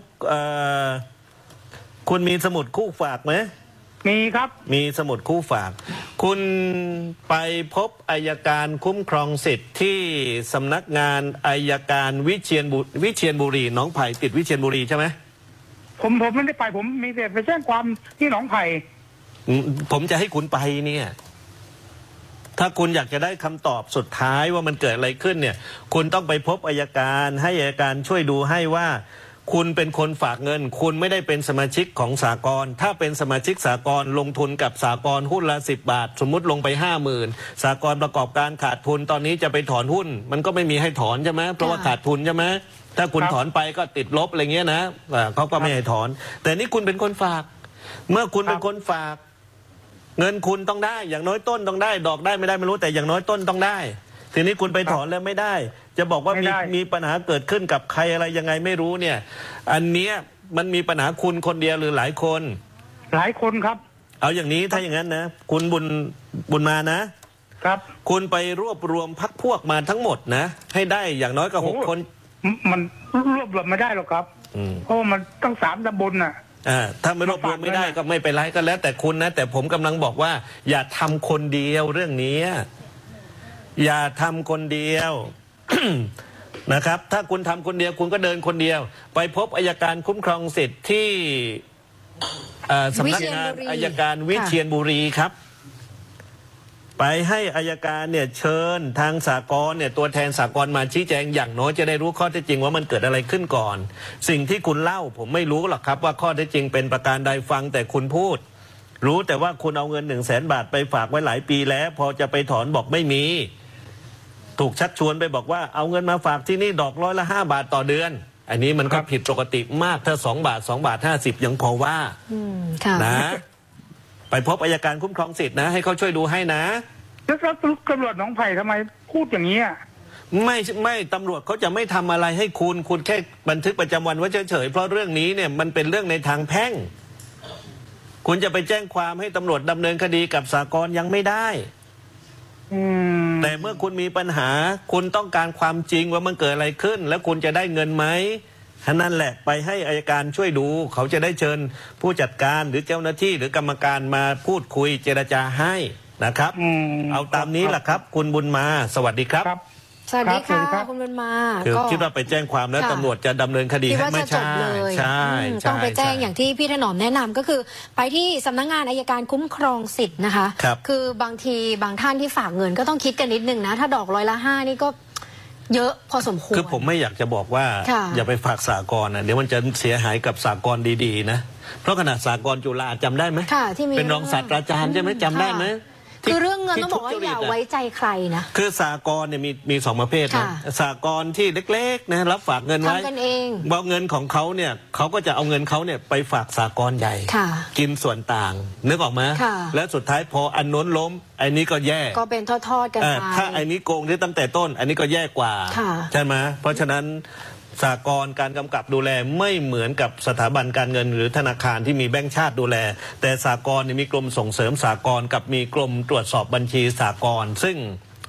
คุณมีสมุดคู่ฝากไหมมีครับมีสมุดคู่ฝากคุณไปพบอัยการคุ้มครองสิทธิ์ที่สำนักงานอัยการวิเชียรบุรีหนองไผ่ติดวิเชียรบุรีใช่ไหมผมไม่ได้ไปผมมีแต่ไปแจ้งความที่หนองไผ่ผมจะให้คุณไปเนี่ยถ้าคุณอยากจะได้คำตอบสุดท้ายว่ามันเกิดอะไรขึ้นเนี่ยคุณต้องไปพบอัยการให้อัยการช่วยดูให้ว่าคุณเป็นคนฝากเงินคุณไม่ได้เป็นสมาชิกของสหกรณ์ถ้าเป็นสมาชิกสหกรณ์ลงทุนกับสหกรณ์หุ้นละ10 บาทสมมุติลงไป 50,000 สหกรณ์ประกอบการขาดทุนตอนนี้จะไปถอนหุ้นมันก็ไม่มีให้ถอนใช่ไหมเพราะว่าขาดทุนใช่ไหมถ้าคุณถอนไปก็ติดลบอะไรเงี้ยนะเขาก็ไม่ให้ถอนแต่นี่คุณเป็นคนฝากเมื่อคุณเป็นคนฝากเงินคุณต้องได้อย่างน้อยต้นต้องได้ดอกได้ไม่ได้ไม่รู้แต่อย่างน้อยต้นต้องได้ทีนี้คุณไปถอนแล้วไม่ได้จะบอกว่ามีปัญหาเกิดขึ้นกับใครอะไรยังไงไม่รู้เนี่ยอันเนี้ยมันมีปัญหาคุณคนเดียวหรือหลายคนครับเอาอย่างนี้ถ้าอย่างนั้นนะคุณบุญมานะครับคุณไปรวบรวมพรรคพวกมาทั้งหมดนะให้ได้อย่างน้อยก็6 คนมันรวบรวมไม่ได้หรอกครับเพราะมันต้อง3 ตำบลน่ะถ้าไม่รวบรวมไม่ได้ก็ไม่เป็นไรก็แล้วแต่คุณนะแต่ผมกำลังบอกว่าอย่าทำคนเดียวเรื่องนี้อย่าทำคนเดียว นะครับถ้าคุณทำคนเดียวคุณก็เดินคนเดียวไปพบอัยการคุ้มครองสิทธิ์ที่สำนักงานอัยการวิเชียรบุรีครับไปให้อัยการเนี่ยเชิญทางสหกรณ์เนี่ยตัวแทนสหกรณ์มาชี้แจงอย่างน้อยจะได้รู้ข้อเท็จจริงว่ามันเกิดอะไรขึ้นก่อนสิ่งที่คุณเล่าผมไม่รู้หรอกครับว่าข้อเท็จจริงเป็นประการใดฟังแต่คุณพูดรู้แต่ว่าคุณเอาเงิน100,000 บาทไปฝากไว้หลายปีแล้วพอจะไปถอนบอกไม่มีถูกชักชวนไปบอกว่าเอาเงินมาฝากที่นี่ดอกละ5 บาทต่อเดือนอันนี้มันก็ผิดปกติมากถ้า2 บาท50ยังพอว่านะไปพบอัยการคุ้มครองสิทธิ์นะให้เขาช่วยดูให้นะแล้วตำรวจหนองไผ่ทำไมพูดอย่างนี้ไม่ตำรวจเขาจะไม่ทำอะไรให้คุณแค่บันทึกประจำวันไว้เฉยๆเพราะเรื่องนี้เนี่ยมันเป็นเรื่องในทางแพ่งคุณจะไปแจ้งความให้ตำรวจดำเนินคดีกับสหกรณ์ยังไม่ได้แต่เมื่อคุณมีปัญหาคุณต้องการความจริงว่ามันเกิดอะไรขึ้นแล้วคุณจะได้เงินไหมนั่นแหละไปให้อัยการช่วยดูเขาจะได้เชิญผู้จัดการหรือเจ้าหน้าที่หรือกรรมการมาพูดคุยเจรจาให้นะครับเอาตามนี้แหละครับคุณบุญมาสวัสดีครับสวัสดีค่ะคุณบุญมาคือคิดว่าไปแจ้งความแล้วตำรวจจะดำเนินคดีให้ไม่ใช่ต้องไปแจ้งอย่างที่พี่ถนอมแนะนำก็คือไปที่สำนักงานอัยการคุ้มครองสิทธิ์นะคะคือบางทีบางท่านที่ฝากเงินก็ต้องคิดกันนิดนึงนะถ้าดอก100/5นี่ก็เยอะพอสมควรคือผมไม่อยากจะบอกว่าอย่าไปฝากสหกรณ์นะเดี๋ยวมันจะเสียหายกับสหกรณ์ดีๆนะเพราะขนาดสหกรณ์จุฬาจำได้ไหมเป็นรองศาสตราจารย์ใช่ไหมจำได้ไหมคือเรื่องเงินต้องบอกว่าอย่าไว้ใจใครนะคือสหกรณ์เนี่ยมี2 ประเภทนะสหกรณ์ที่เล็กๆนะรับฝากเงินไว้ทำกันเองเอาเงินของเขาเนี่ยเขาก็จะเอาเงินเขาเนี่ยไปฝากสหกรณ์ใหญ่กินส่วนต่างนึกออกไหมแล้วสุดท้ายพออันโน้นล้มไอ้นี้ก็แย่ก็เป็นทอดๆกันไปถ้าไอ้นี้โกงที่ตั้งแต่ต้นอันนี้ก็แย่กว่าใช่ไหมเพราะฉะนั้นสหกรณ์การกำกับดูแลไม่เหมือนกับสถาบันการเงินหรือธนาคารที่มีแบงก์ชาติดูแลแต่สหกรณ์มีกรมส่งเสริมสหกรณ์กับมีกรมตรวจสอบบัญชีสหกรณ์ซึ่ง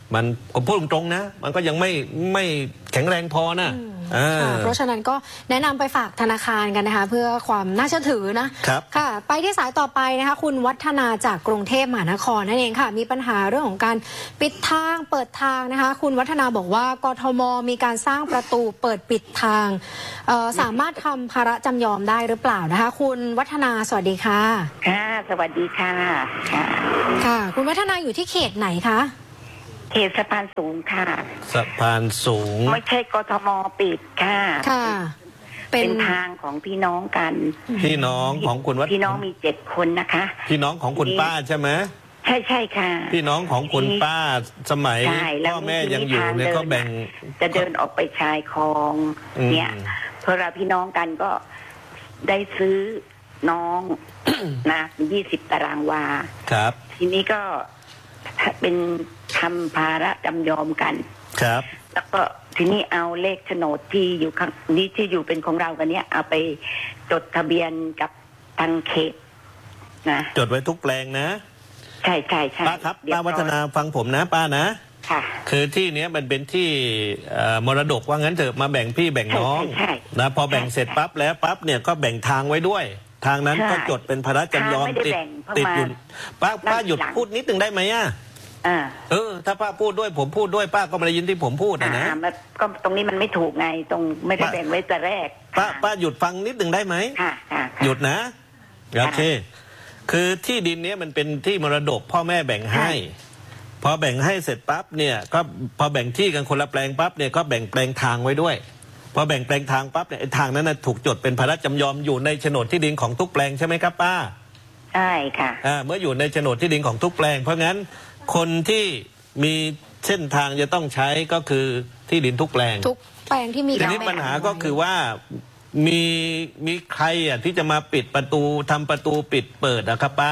มันผมพูดตรงๆนะมันก็ยังไม่แข็งแรงพอนะเพราะฉะนั้นก็แนะนำไปฝากธนาคารกันนะคะเพื่อความน่าเชื่อถือนะครับค่ะไปที่สายต่อไปนะคะคุณวัฒนาจากกรุงเทพมหานครนั่นเองค่ะมีปัญหาเรื่องของการปิดทางเปิดทางนะคะคุณวัฒนาบอกว่ากทมมีการสร้างประตูเปิดปิดทางสามารถทำภาระจำยอมได้หรือเปล่านะคะคุณวัฒนาสวัสดีค่ะค่ะสวัสดีค่ะค่ะคุณวัฒนาอยู่ที่เขตไหนคะเขตสะพานสูงค่ะสะพานสูงไม่ใช่กทมปิดค่ะค่ะเป็นทางของพี่น้องกันพี่น้องของคุณวัฒนาพี่น้องมี7 คนนะคะพี่น้องของคุณป้าใช่ไหมใช่ค่ะพี่น้องของคุณป้าสมัยพ่อแม่ยังอยู่เนี่ยก็แบ่งจะเดินออกไปชายคลองเนี่ยเพราะเราพี่น้องกันก็ได้ซื้อน้องนะ20 ตารางวาครับทีนี้ก็เป็นทำภาระจำยอมกันครับแล้วก็ทีนี้เอาเลขโฉนดที่อยู่ข้างนี้ที่อยู่เป็นของเรากันเนี้ยเอาไปจดทะเบียนกับทางเขตนะจดไว้ทุกแปลงนะใช่ป้าครับป้าวัฒนาฟังผมนะป้านะค่ะคือที่เนี้ยมันเป็นที่มรดกว่างั้นเถอะมาแบ่งพี่แบ่งน้องนะพอแบ่งเสร็จปั๊บเนี่ยก็แบ่งทางไว้ด้วยทางนั้นก็จดเป็นภาระจำยอมติดอยู่ป้าหยุดพูดนิดนึงได้ไหมถ้าป้าพูดด้วยผมพูดด้วยป้าก็ไม่ได้ยินที่ผมพูดนะก็ตรงนี้มันไม่ถูกไงตรงไม่ได้แบ่งไว้แต่แรกป้าหยุดฟังนิดนึงได้ไหมหยุดนะโอเคคือที่ดินนี้มันเป็นที่มรดกพ่อแม่แบ่งให้พอแบ่งให้เสร็จปั๊บเนี่ยก็พอแบ่งที่กันคนละแปลงปั๊บเนี่ยก็แบ่งแปลงทางไว้ด้วยพอแบ่งแปลงทางปั๊บเนี่ยทางนั้นถูกจดเป็นภาระจำยอมอยู่ในโฉนดที่ดินของทุกแปลงใช่ไหมครับป้าใช่ค่ะเมื่ออยู่ในโฉนดที่ดินของทุกแปลงเพราะงั้นคนที่มีเส้นทางจะต้องใช้ก็คือที่ดินทุกแปลงทุกแปลงที่มีทีนี้ปัญหาก็คือว่ามีใครที่จะมาปิดประตูทำประตูปิดเปิดครับป้า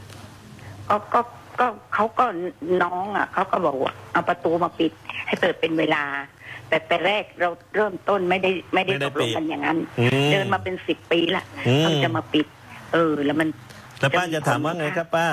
ก็เขาก็น้องเขาก็บอกว่าเอาประตูมาปิดให้เปิดเป็นเวลาแต่แรกเราเริ่มต้นไม่ได้ตกลงกันอย่างนั้นเดินมาเป็น10 ปีละเขาจะมาปิดแล้วป้าจะถามว่าไงครับป้า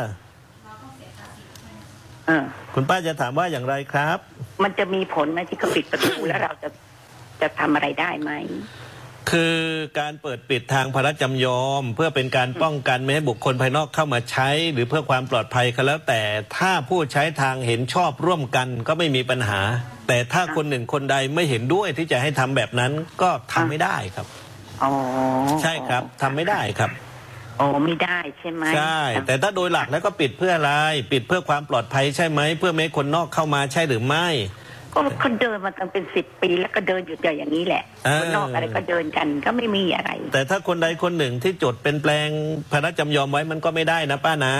คุณป้าจะถามว่าอย่างไรครับมันจะมีผลไหมที่เขาปิดประตูแล้วเราจะทำอะไรได้ไหมคือการเปิดปิดทางภาระจำยอมเพื่อเป็นการป้องกันไม่ให้บุคคลภายนอกเข้ามาใช้หรือเพื่อความปลอดภัยก็แล้วแต่ถ้าผู้ใช้ทางเห็นชอบร่วมกันก็ไม่มีปัญหาแต่ถ้าคนหนึ่งคนใดไม่เห็นด้วยที่จะให้ทำแบบนั้นก็ทำไม่ได้ครับใช่ครับทำไม่ได้ครับไม่ได้ใช่ไหมใช่แต่ถ้าโดยหลักแล้วก็ปิดเพื่ออะไรปิดเพื่อความปลอดภัยใช่ไหมเพื่อไม่ให้คนนอกเข้ามาใช่หรือไม่ก็เขาเดินมาตั้งเป็น10 ปีแล้วก็เดินอยู่อย่างนี้แหละคนนอกอะไรก็เดินกันก็ไม่มีอะไรแต่ถ้าคนใดคนหนึ่งที่จดเป็นแปลงภาระจำยอมไว้มันก็ไม่ได้นะป้านะ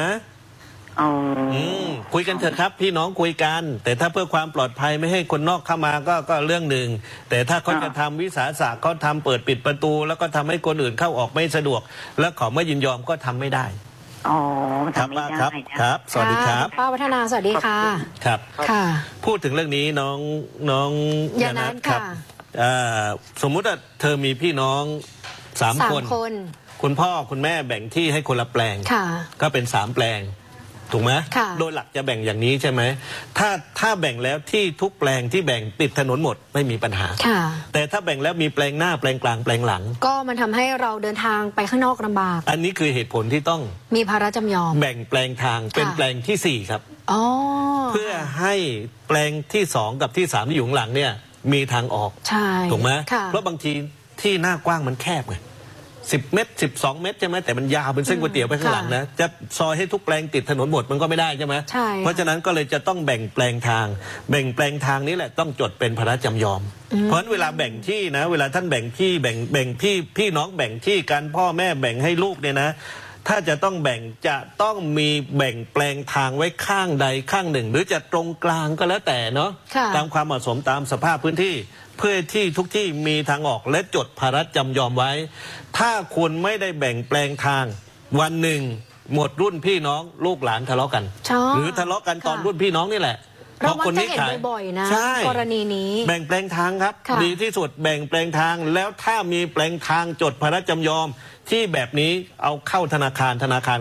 คุยกันเถอะครับพี่น้องคุยกันแต่ถ้าเพื่อความปลอดภัยไม่ให้คนนอกเข้ามาก็เรื่องหนึ่งแต่ถ้าเขาจะทำวิสาสะเขาทำเปิดปิดประตูแล้วก็ทำให้คนอื่นเข้าออกไม่สะดวกแล้วขอไม่ยินยอมก็ทำไม่ได้ครับป้าครับสวัสดีครับป้าวัฒนาสวัสดีค่ะครับค่ะพูดถึงเรื่องนี้น้องยานัทครับสมมุติว่าเธอมีพี่น้อง3 คนคุณพ่อคุณแม่แบ่งที่ให้คนละแปลงก็เป็น3 แปลงถูกไหมโดยหลักจะแบ่งอย่างนี้ใช่ไหมถ้าแบ่งแล้วที่ทุกแปลงที่แบ่งติดถนนหมดไม่มีปัญหาแต่ถ้าแบ่งแล้วมีแปลงหน้าแปลงกลางแปลงหลังก็มันทำให้เราเดินทางไปข้างนอกลำบากอันนี้คือเหตุผลที่ต้องมีภาระจำยอมแบ่งแปลงทางเป็นแปลงที่4ครับเพื่อให้แปลงที่2กับที่3ที่อยู่ข้างหลังเนี่ยมีทางออกถูกไหมเพราะบางทีที่หน้ากว้างมันแคบไง10 เมตร12 เมตรใช่ไหมแต่มันยาวเป็นเส้นก๋วยเตี๋ยวไปข้างหลังนะจะซอยให้ทุกแปลงติดถนนหมดมันก็ไม่ได้ใช่ไหมเพราะฉะนั้นก็เลยจะต้องแบ่งแปลงทางแบ่งแปลงทางนี้แหละต้องจดเป็นภาระจำยอมเพราะฉะนั้นเวลาแบ่งที่นะเวลาท่านแบ่งที่แบ่งพี่น้องแบ่งที่กันพ่อแม่แบ่งให้ลูกเนี่ยนะถ้าจะต้องแบ่งจะต้องมีแบ่งแปลงทางไว้ข้างใดข้างหนึ่งหรือจะตรงกลางก็แล้วแต่เนาะตามความเหมาะสมตามสภาพพื้นที่เพื่อที่ทุกที่มีทางออกและจดภาระจำยอมไว้ถ้าคุณไม่ได้แบ่งแปลงทางวันหนึ่งหมดรุ่นพี่น้องลูกหลานทะเลาะกันหรือทะเลาะกันตอนรุ่นพี่น้องนี่แหละเพราะคนนี้ขายบ่อยๆนะกรณีนี้แบ่งแปลงทางครับดีที่สุดแบ่งแปลงทางแล้วถ้ามีแปลงทางจดภาระจำยอมที่แบบนี้เอาเข้าธนาคารก็รับ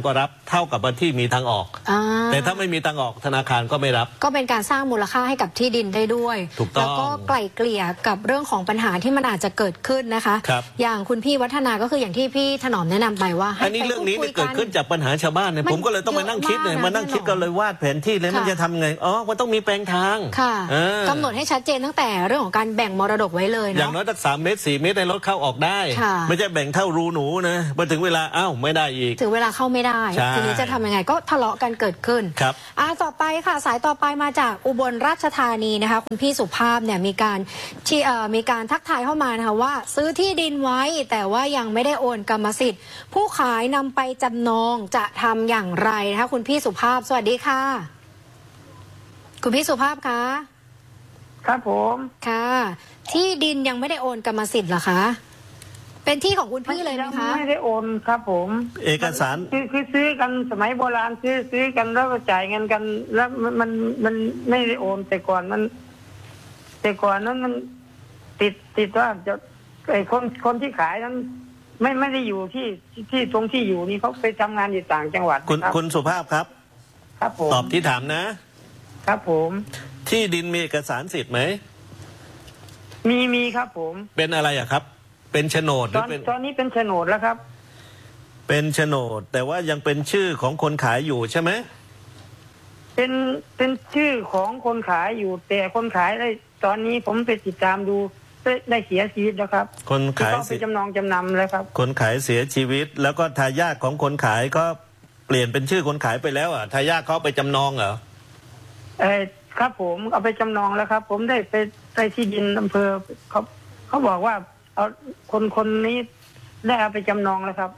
เท่ากับที่มีทางออกแต่ถ้าไม่มีทางออกธนาคารก็ไม่รับก็เป็นการสร้างมูลค่าให้กับที่ดินได้ด้วยถูกต้องแล้วก็ไกล่เกลี่ยกับเรื่องของปัญหาที่มันอาจจะเกิดขึ้นนะคะอย่างคุณพี่วัฒนาก็คืออย่างที่พี่ถนอมแนะนำไปว่าอันนี้เรื่องนี้เกิดขึ้นจากปัญหาชาวบ้านเนี่ยผมก็เลยต้องมานั่งคิดเลยมานั่งคิดก็เลยวาดแผนที่เลยมันจะทำไงมันต้องมีแปลงทางกำหนดให้ชัดเจนตั้งแต่เรื่องของการแบ่งมรดกไว้เลยอย่างน้อยสัก3 เมตร 4 เมตรในรถเข้าออกได้ไม่ใช่แบ่งเท่ารูหนูนะพอถึงเวลาไม่ได้อีกถึงเวลาเข้าไม่ได้ทีนี้จะทำยังไงก็ทะเลาะกันเกิดขึ้นครับต่อไปค่ะสายต่อไปมาจากอุบลราชธานีนะคะคุณพี่สุภาพเนี่ยมีการทักทายเข้ามานะคะว่าซื้อที่ดินไว้แต่ว่ายังไม่ได้โอนกรรมสิทธิ์ผู้ขายนำไปจำนองจะทำอย่างไรนะคะคุณพี่สุภาพสวัสดีค่ะคุณพี่สุภาพคะครับผมค่ะที่ดินยังไม่ได้โอนกรรมสิทธิ์เหรอคะเป็นที่ของคุณพี่เลยไหมคะไม่ได้โอนครับผมเอกสารคือซื้อกันสมัยโบราณซื้อกันแล้วก็จ่ายเงินกันแล้วมันไม่ได้โอนแต่ก่อนนั้นมันติดว่าจะไอ้คนที่ขายนั้นไม่ได้อยู่ที่ตรงที่อยู่นี่เขาไปทำงานอยู่ต่างจังหวัดคุณสุภาพครับครับผมตอบที่ถามนะครับผมที่ดินมีเอกสารสิทธิ์ไหมมีครับผมเป็นอะไรอะครับเป็นโฉนดหรือเป็นตอนนี้เป็นโฉนดแล้วครับเป็นโฉนดแต่ว่ายังเป็นชื่อของคนขายอยู่ใช่ไหมเป็นชื่อของคนขายอยู่แต่คนขายได้ตอนนี้ผมไปติดตามดูได้เสียชีวิตแล้วครับคนขายไปจำนำแล้วครับคนขายเสียชีวิตแล้วก็ทายาทของคนขายก็เปลี่ยนเป็นชื่อคนขายไปแล้วทายาทเขาไปจำนองเหรอครับผมเอาไปจำนองแล้วครับผมได้ไปที่ดินอำเภอเขาบอกว่าเอาคนนี้ได้เอาไปจำนองแล้วครับ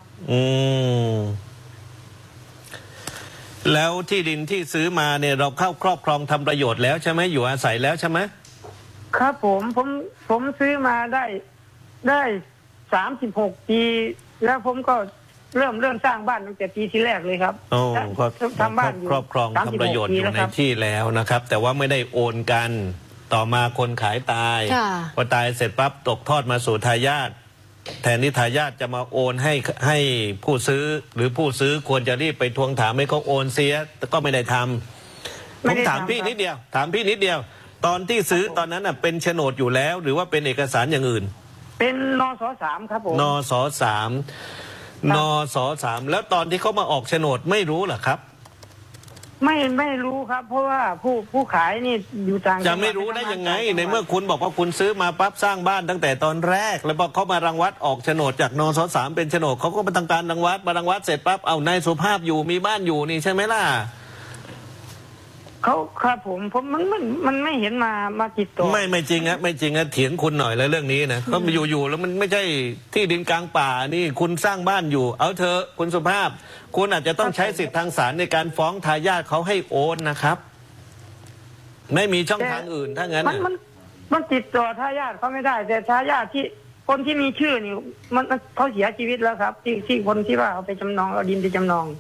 แล้วที่ดินที่ซื้อมาเนี่ยเราเข้าครอบครองทำประโยชน์แล้วใช่ไหมอยู่อาศัยแล้วใช่ไหมครับผมซื้อมาได้36 ปีแล้วผมก็เริ่มสร้างบ้านตั้งแต่ปีที่แรกเลยครับก็ทำบ้านครอบครองทำประโยชน์อยู่ในที่แล้วนะครับแต่ว่าไม่ได้โอนกันต่อมาคนขายตายพอตายเสร็จปั๊บตกทอดมาสู่ทายาทแทนที่ทายาทจะมาโอนให้ผู้ซื้อหรือผู้ซื้อควรจะรีบไปทวงถามให้เขาโอนเสียแต่ก็ไม่ได้ทำผมถามพี่นิดเดียวตอนที่ซื้อตอนนั้นเป็นโฉนดอยู่แล้วหรือว่าเป็นเอกสารอย่างอื่นเป็นนส.3ครับผมนส.3นส.3แล้วตอนที่เขามาออกโฉนดไม่รู้เหรอครับไม่รู้ครับเพราะว่าผู้ขายนี่อยู่ต่างจะไม่รู้ได้ยังไงในเมื่อคุณบอกว่าคุณซื้อมาปั๊บสร้างบ้านตั้งแต่ตอนแรกแล้วพอเขามารังวัดออกโฉนดจากนส.3เป็นโฉนดเขาก็มาทำการรังวัดเสร็จปั๊บเอานายสุภาพอยู่มีบ้านอยู่นี่ใช่ไหมล่ะเขาครับผมมันไม่เห็นมาติดต่อไม่จริงไม่จริงเถียงคุณหน่อยแล้วเรื่องนี้นะก็อยู่แล้วมันไม่ใช่ที่ดินกลางป่านี่คุณสร้างบ้านอยู่เอาเถอะคุณสุภาพคุณอาจจะต้องใช้สิทธิทางศาลในการฟ้องทายาทเขาให้โอนนะครับไม่มีช่องทางอื่นถ้างั้นมันติดต่อทายาทเขาไม่ได้แต่ทายาทที่คนที่มีชื่อนี่มันเขาเสียชีวิตแล้วครับที่คนที่ว่าเอาไปจำนองเอาดินไปจำนอง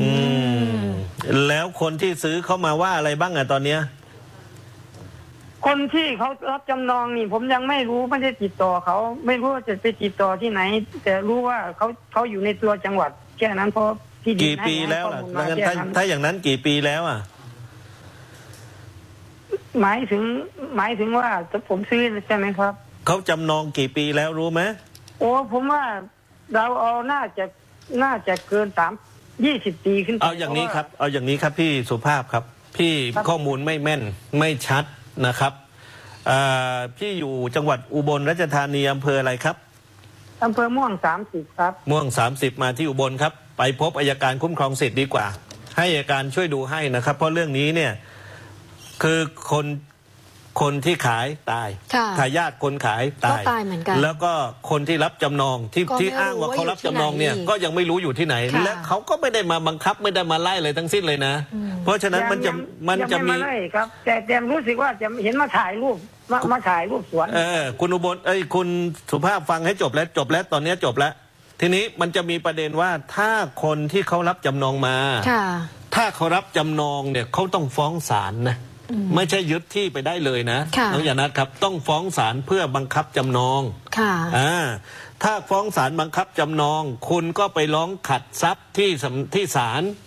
แล้วคนที่ซื้อเข้ามาว่าอะไรบ้างตอนเนี้ยคนที่เขารับจำนองนี่ผมยังไม่รู้ไม่ได้ติดต่อเขาไม่รู้ว่าจะไปติดต่อที่ไหนแต่รู้ว่าเขาอยู่ในตัวจังหวัดแค่นั้นเพราะที่กี่ปีแล้วล่ะถ้าอย่างนั้นกี่ปีแล้วหมายถึงว่าผมซื้อใช่ไหมครับเขาจำนองกี่ปีแล้วรู้ไหมโอ้ผมว่าเราเอาน่าจะเกิน20 ปีขึ้นเอาอย่างนี้ครับพี่สุภาพครับพี่ข้อมูลไม่แม่นไม่ชัดนะครับพี่อยู่จังหวัดอุบลราชธานีอำเภออะไรครับอำเภอม่วง30ครับม่วง30มาที่อุบลครับไปพบอัยการคุ้มครองสิทธิ์ดีกว่าให้อัยการช่วยดูให้นะครับเพราะเรื่องนี้เนี่ยคือคนที่ขายตายทายาทคนขายตายเหมือนกันแล้วก็คนที่รับจำนองที่อ้างว่าเขารับจำนองเนี่ยก็ยังไม่รู้อยู่ที่ไหนและเขาก็ไม่ได้มาบังคับไม่ได้มาไล่เลยทั้งสิ้นเลยนะเพราะฉะนั้นมันจะมีครับแต่รู้สึกว่าจะเห็นมาถ่ายรูปสวนคุณอุบลคุณสุภาพฟังให้จบแล้วตอนนี้จบแล้วทีนี้มันจะมีประเด็นว่าถ้าคนที่เขารับจำนองมาถ้าเขารับจำนองเนี่ยเขาต้องฟ้องศาลนะไม่ใช่ยึดที่ไปได้เลยนะน้องอย่านัดครับต้องฟ้องศาลเพื่อบังคับจำนองถ้าฟ้องศาลบังคับจำนองคุณก็ไปร้องขัดทรัพย์ที่ศาล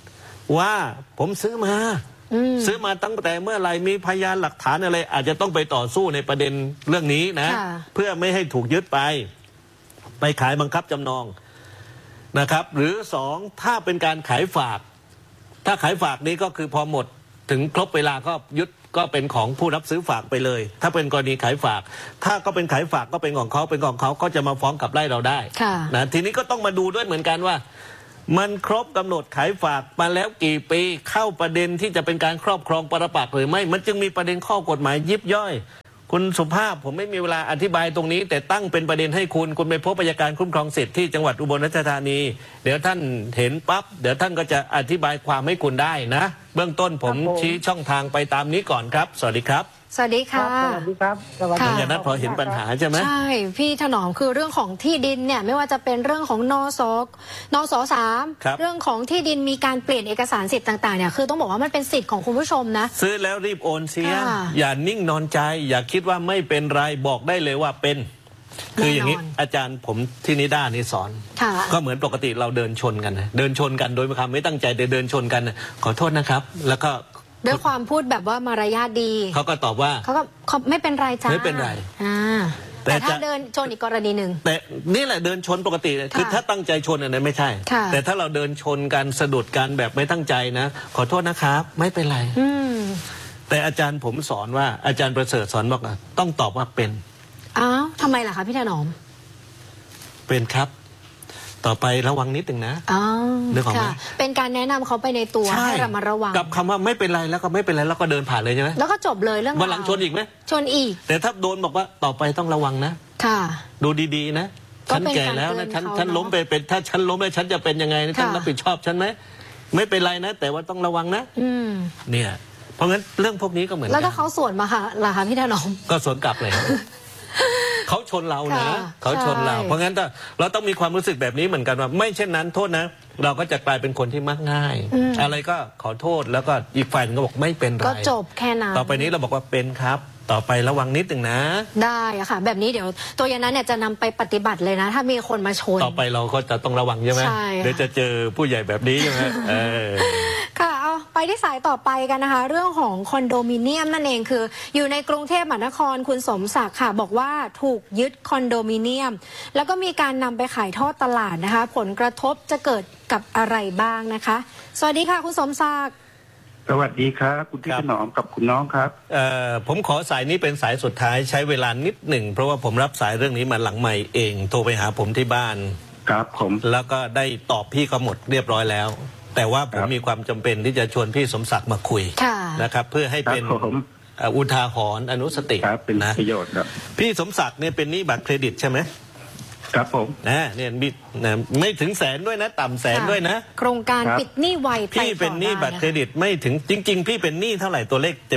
ว่าผมซื้อมาตั้งแต่เมื่อไหร่มีพยานหลักฐานอะไรอาจจะต้องไปต่อสู้ในประเด็นเรื่องนี้นะเพื่อไม่ให้ถูกยึดไปขายบังคับจำนองนะครับหรือสองถ้าเป็นการขายฝากถ้าขายฝากนี้ก็คือพอหมดถึงครบเวลาก็ยึดก็เป็นของผู้รับซื้อฝากไปเลยถ้าเป็นกรณีขายฝากถ้าก็เป็นขายฝากก็เป็นของเขาก็จะมาฟ้องขับไล่เราได้นะทีนี้ก็ต้องมาดูด้วยเหมือนกันว่ามันครบกำหนดขายฝากมาแล้วกี่ปีเข้าประเด็นที่จะเป็นการครอบครองปรปักษ์หรือไม่มันจึงมีประเด็นข้อกฎหมายยิบย่อยคุณสุภาพผมไม่มีเวลาอธิบายตรงนี้แต่ตั้งเป็นประเด็นให้คุณไปพบอัยการคุ้มครองสิทธิ์ที่จังหวัดอุบลราชธานีเดี๋ยวท่านเห็นปั๊บเดี๋ยวท่านก็จะอธิบายความให้คุณได้นะเบื้องต้นผมชี้ช่องทางไปตามนี้ก่อนครับสวัสดีครับสวัสดีค่ะสวัสดีครับอย่างนั้นพอเห็นปัญหาใช่ไหมใช่พี่ถนอมคือเรื่องของที่ดินเนี่ยไม่ว่าจะเป็นเรื่องของนส3เรื่องของที่ดินมีการเปลี่ยนเอกสารสิทธิ์ต่างๆเนี่ยคือต้องบอกว่ามันเป็นสิทธิ์ของคุณผู้ชมนะซื้อแล้วรีบโอนเสียอย่านิ่งนอนใจอย่าคิดว่าไม่เป็นไรบอกได้เลยว่าเป็นคืออย่างนี้อาจารย์ผมที่นิด้านี่สอนก็เหมือนปกติเราเดินชนกันนะเดินชนกันโดยความไม่ตั้งใจเดินชนกันขอโทษนะครับแล้วก็ด้วยความพูดแบบว่ามารยาทดีเขาก็ตอบว่าเขาไม่เป็นไรจ้าไม่เป็นไรแต่ถ้าเดินชนอีกกรณีหนึ่งแต่นี่แหละเดินชนปกติคือถ้าตั้งใจชนอันนั้นไม่ใช่แต่ถ้าเราเดินชนกันสะดุดกันแบบไม่ตั้งใจนะขอโทษนะครับไม่เป็นไรแต่อาจารย์ผมสอนว่าอาจารย์ประเสริฐสอนบอกว่าต้องตอบว่าเป็นอ้าวทำไมล่ะคะพี่ถนอมเป็นครับต่อไประวังนิดหนึ่งนะนึกออกไหมเป็นการแนะนำเขาไปในตัวให้ระมัดระวังกับคำว่าไม่เป็นไรแล้วก็ไม่เป็นไรแล้วก็เดินผ่านเลยใช่ไหมแล้วก็จบเลยเรื่องวันหลังชนอีกไหมชนอีกแต่ถ้าโดนบอกว่าต่อไปต้องระวังนะค่ะดูดีๆนะฉันแก่แล้วนะฉันล้มไปเป็นถ้าฉันล้มแล้วฉันจะเป็นยังไงท่านรับผิดชอบฉันไหมไม่เป็นไรนะแต่ว่าต้องระวังนะเนี่ยเพราะงั้นเรื่องพวกนี้ก็เหมือนกันแล้วถ้าเขาสวนมาค่ะล่ะคะพี่ถนอมก็สวนกลับเลยเขาชนเรานะเขาชนเราเพราะงั้นเราต้องมีความรู้สึกแบบนี้เหมือนกันว่าไม่เช่นนั้นโทษนะเราก็จะกลายเป็นคนที่มักง่ายอะไรก็ขอโทษแล้วก็อีกฝ่ายก็บอกไม่เป็นไรก็จบแค่นั้นต่อไปนี้เราบอกว่าเป็นครับต่อไประวังนิดหนึ่งนะได้ค่ะแบบนี้เดี๋ยวตัวอย่างนั้นเนี่ยจะนำไปปฏิบัติเลยนะถ้ามีคนมาชนต่อไปเราก็จะต้องระวังใช่ไหมเดี๋ยวจะเจอผู้ใหญ่แบบนี้ใช่ไหมค่ะเอาไปที่สายต่อไปกันนะคะเรื่องของคอนโดมิเนียมนั่นเองคืออยู่ในกรุงเทพมหานครคุณสมศักดิ์ค่ะบอกว่าถูกยึดคอนโดมิเนียมแล้วก็มีการนำไปขายทอดตลาดนะคะผลกระทบจะเกิดกับอะไรบ้างนะคะสวัสดีค่ะคุณสมศักดิ์สวัสดีครับคุณพี่ถนอมกับคุณน้องครับผมขอสายนี้เป็นสายสุดท้ายใช้เวลานิดหนึ่งเพราะว่าผมรับสายเรื่องนี้มาหลังใหม่เองโทรไปหาผมที่บ้านครับผมแล้วก็ได้ตอบพี่เขาหมดเรียบร้อยแล้วแต่ว่าผมมีความจำเป็นที่จะชวนพี่สมศักดิ์มาคุยนะครับเพื่อให้เป็นอุทาหรณ์อนุสตินะประโยชน์ครับพี่สมศักดิ์เนี่ยเป็นหนี้บัตรเครดิตใช่ไหมครับผมเนี่ยไม่ถึงแสนด้วยนะต่ำแสนด้วยนะโครงการปิดหนี้ไวพี่เป็นหนี้บัตรเครดิตไม่ถึงจริงๆพี่เป็นหนี้เท่าไหร่ตัวเลขเต็ม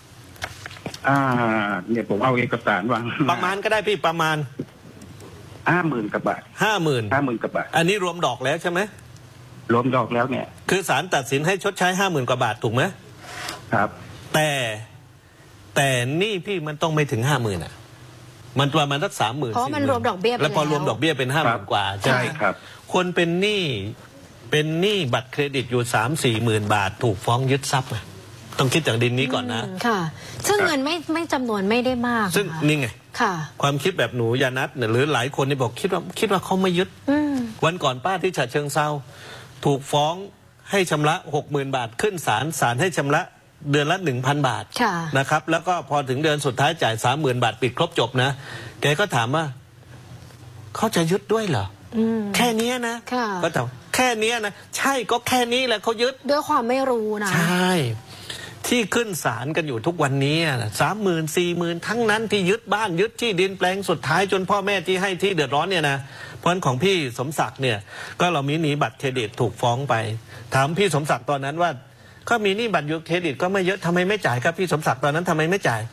เนี่ยผมเอาเอกสารวางประมาณก็ได้พี่ประมาณ 50,000 กว่าบาท50,000 กว่าบาทอันนี้รวมดอกแล้วใช่ไหมรวมดอกแล้วเนี่ยคือศาลตัดสินให้ชดใช้ 50,000 กว่าบาทถูกไหมครับแต่หนี้พี่มันต้องไม่ถึง 50,000อ่ะมันประมาณสัก 30,000 เพราะมันรวมดอกเบี้ยแล้วพอรวมดอกเบี้ยเป็น 50,000 กว่าใช่ครับคนเป็นหนี้บัตรเครดิตอยู่ 3-4 หมื่นบาทถูกฟ้องยึดทรัพย์ต้องคิดจากดินนี้ก่อนนะค่ะซึ่งเงินไม่จำนวนไม่ได้มากซึ่งนี่ไงค่ะความคิดแบบหนูยานัทหรือหลายคนนี่บอกคิดว่าเขาไม่ยึดวันก่อนป้าที่ฉะเชิงเทราถูกฟ้องให้ชำระ 60,000 บาทขึ้นศาลให้ชำระเดือนละ 1,000 บาทนะครับแล้วก็พอถึงเดือนสุดท้ายจ่าย 30,000 บาทปิดครบจบนะแกก็ถามว่าเขาจะยึดด้วยเหรอแค่นี้นะก็ถามแค่นี้นะใช่ก็แค่นี้แหละเขายึดด้วยความไม่รู้นะใช่ที่ขึ้นศาลกันอยู่ทุกวันนี้30,000 40,000ทั้งนั้นที่ยึดบ้านยึดที่ดินแปลงสุดท้ายจนพ่อแม่ที่ให้ที่เดือดร้อนเนี่ยนะเพราะฉะนั้นของพี่สมศักดิ์เนี่ยก็เรามีหนี้บัตรเครดิตถูกฟ้องไปถามพี่สมศักดิ์ตอนนั้นว่าก็มีหนี้บัตรเครดิตก็ไม่เยอะทำไมไม่จ่ายครับพี่สมศักดิ์ตอนนั้นทำไมไม่จ่าย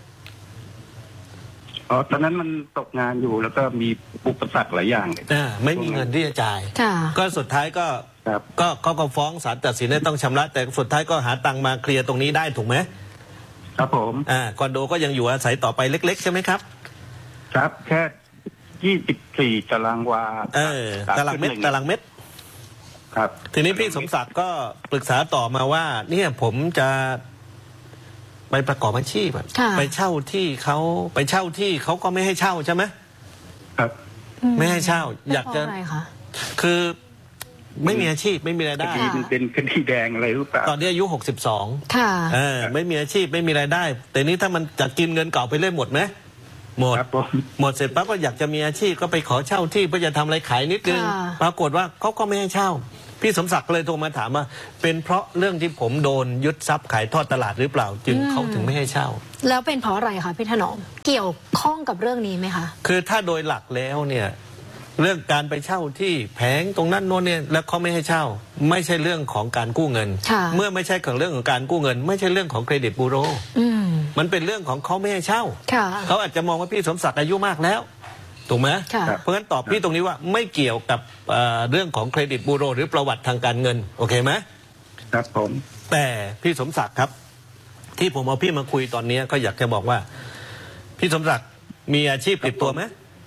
ตอนนั้นมันตกงานอยู่แล้วก็มีอุปสรรคหลายอย่างเลยไม่มีเงินที่จะจ่ายก็สุดท้ายก็ฟ้องศาลตัดสินให้ต้องชำระแต่สุดท้ายก็หาตังค์มาเคลียร์ตรงนี้ได้ถูกไหมครับผมคอนโดก็ยังอยู่อาศัยต่อไปเล็กๆใช่ไหมครับครับแค่24 ตารางวาตารางเมตรครับทีนี้พี่สมศักดิ์ก็ปรึกษาต่อมาว่าเนี่ยผมจะไปประกอบอาชีพไปเช่าที่เขาก็ไม่ให้เช่าใช่ไหมครับไม่ให้เช่าอยากจะคือไม่มีอาชีพไม่มีรายได้คดีมันเป็นคดีแดงอะไรหรือเปล่าตอนนี้อายุ62ค่ะไม่มีอาชีพไม่มีรายได้แต่นี้ถ้ามันจะกินเงินเก่าไปเรื่อยหมดไหมหมดเสร็จปั๊บก็อยากจะมีอาชีพก็ไปขอเช่าที่เพื่อจะทำอะไรขายนิดนึงปรากฏว่าเขาก็ไม่ให้เช่าพี่สมศักดิ์เลยโทรมาถามว่าเป็นเพราะเรื่องที่ผมโดนยึดทรัพย์ขายทอดตลาดหรือเปล่าจึงเขาถึงไม่ให้เช่าแล้วเป็นเพราะอะไรคะพี่ถนอมเกี่ยวข้องกับเรื่องนี้ไหมคะคือถ้าโดยหลักแล้วเนี่ยเรื่องการไปเช่าที่แผงตรงนั้นโน้นเนี่ยแล้วเขาไม่ให้เช่าไม่ใช่เรื่องของการกู้เงินเมื่อไม่ใช่เรื่องของการกู้เงินไม่ใช่เรื่องของเครดิตบูโรมันเป็นเรื่องของเขาไม่ให้เช่าเขาอาจจะมองว่าพี่สมศักดิ์อายุมากแล้วถูกไหมเพราะฉะนั้นตอบพี่ตรงนี้ว่าไม่เกี่ยวกับเรื่องของเครดิตบูโรหรือประวัติทางการเงินโอเคไหมครับผมแต่พี่สมศักดิ์ครับที่ผมเอาพี่มาคุยตอนนี้ก็อยากจะบอกว่าพี่สมศักดิ์มีอาชีพติดตัวไหม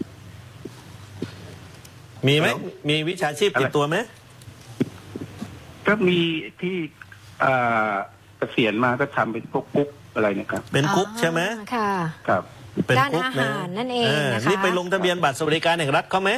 มีไหมมีวิชาชีพติดตัวไหมก็มีที่เกษียณมาก็ทำเป็นพวกกุ๊กอะไรนะครับเป็นกุ๊กใช่ไหมค่ะครับเป็นด้านอาหารนั่นเองนะคะนี่ไปลงทะเบียนบัตรสวัสดิการแห่งรัฐเขาไหม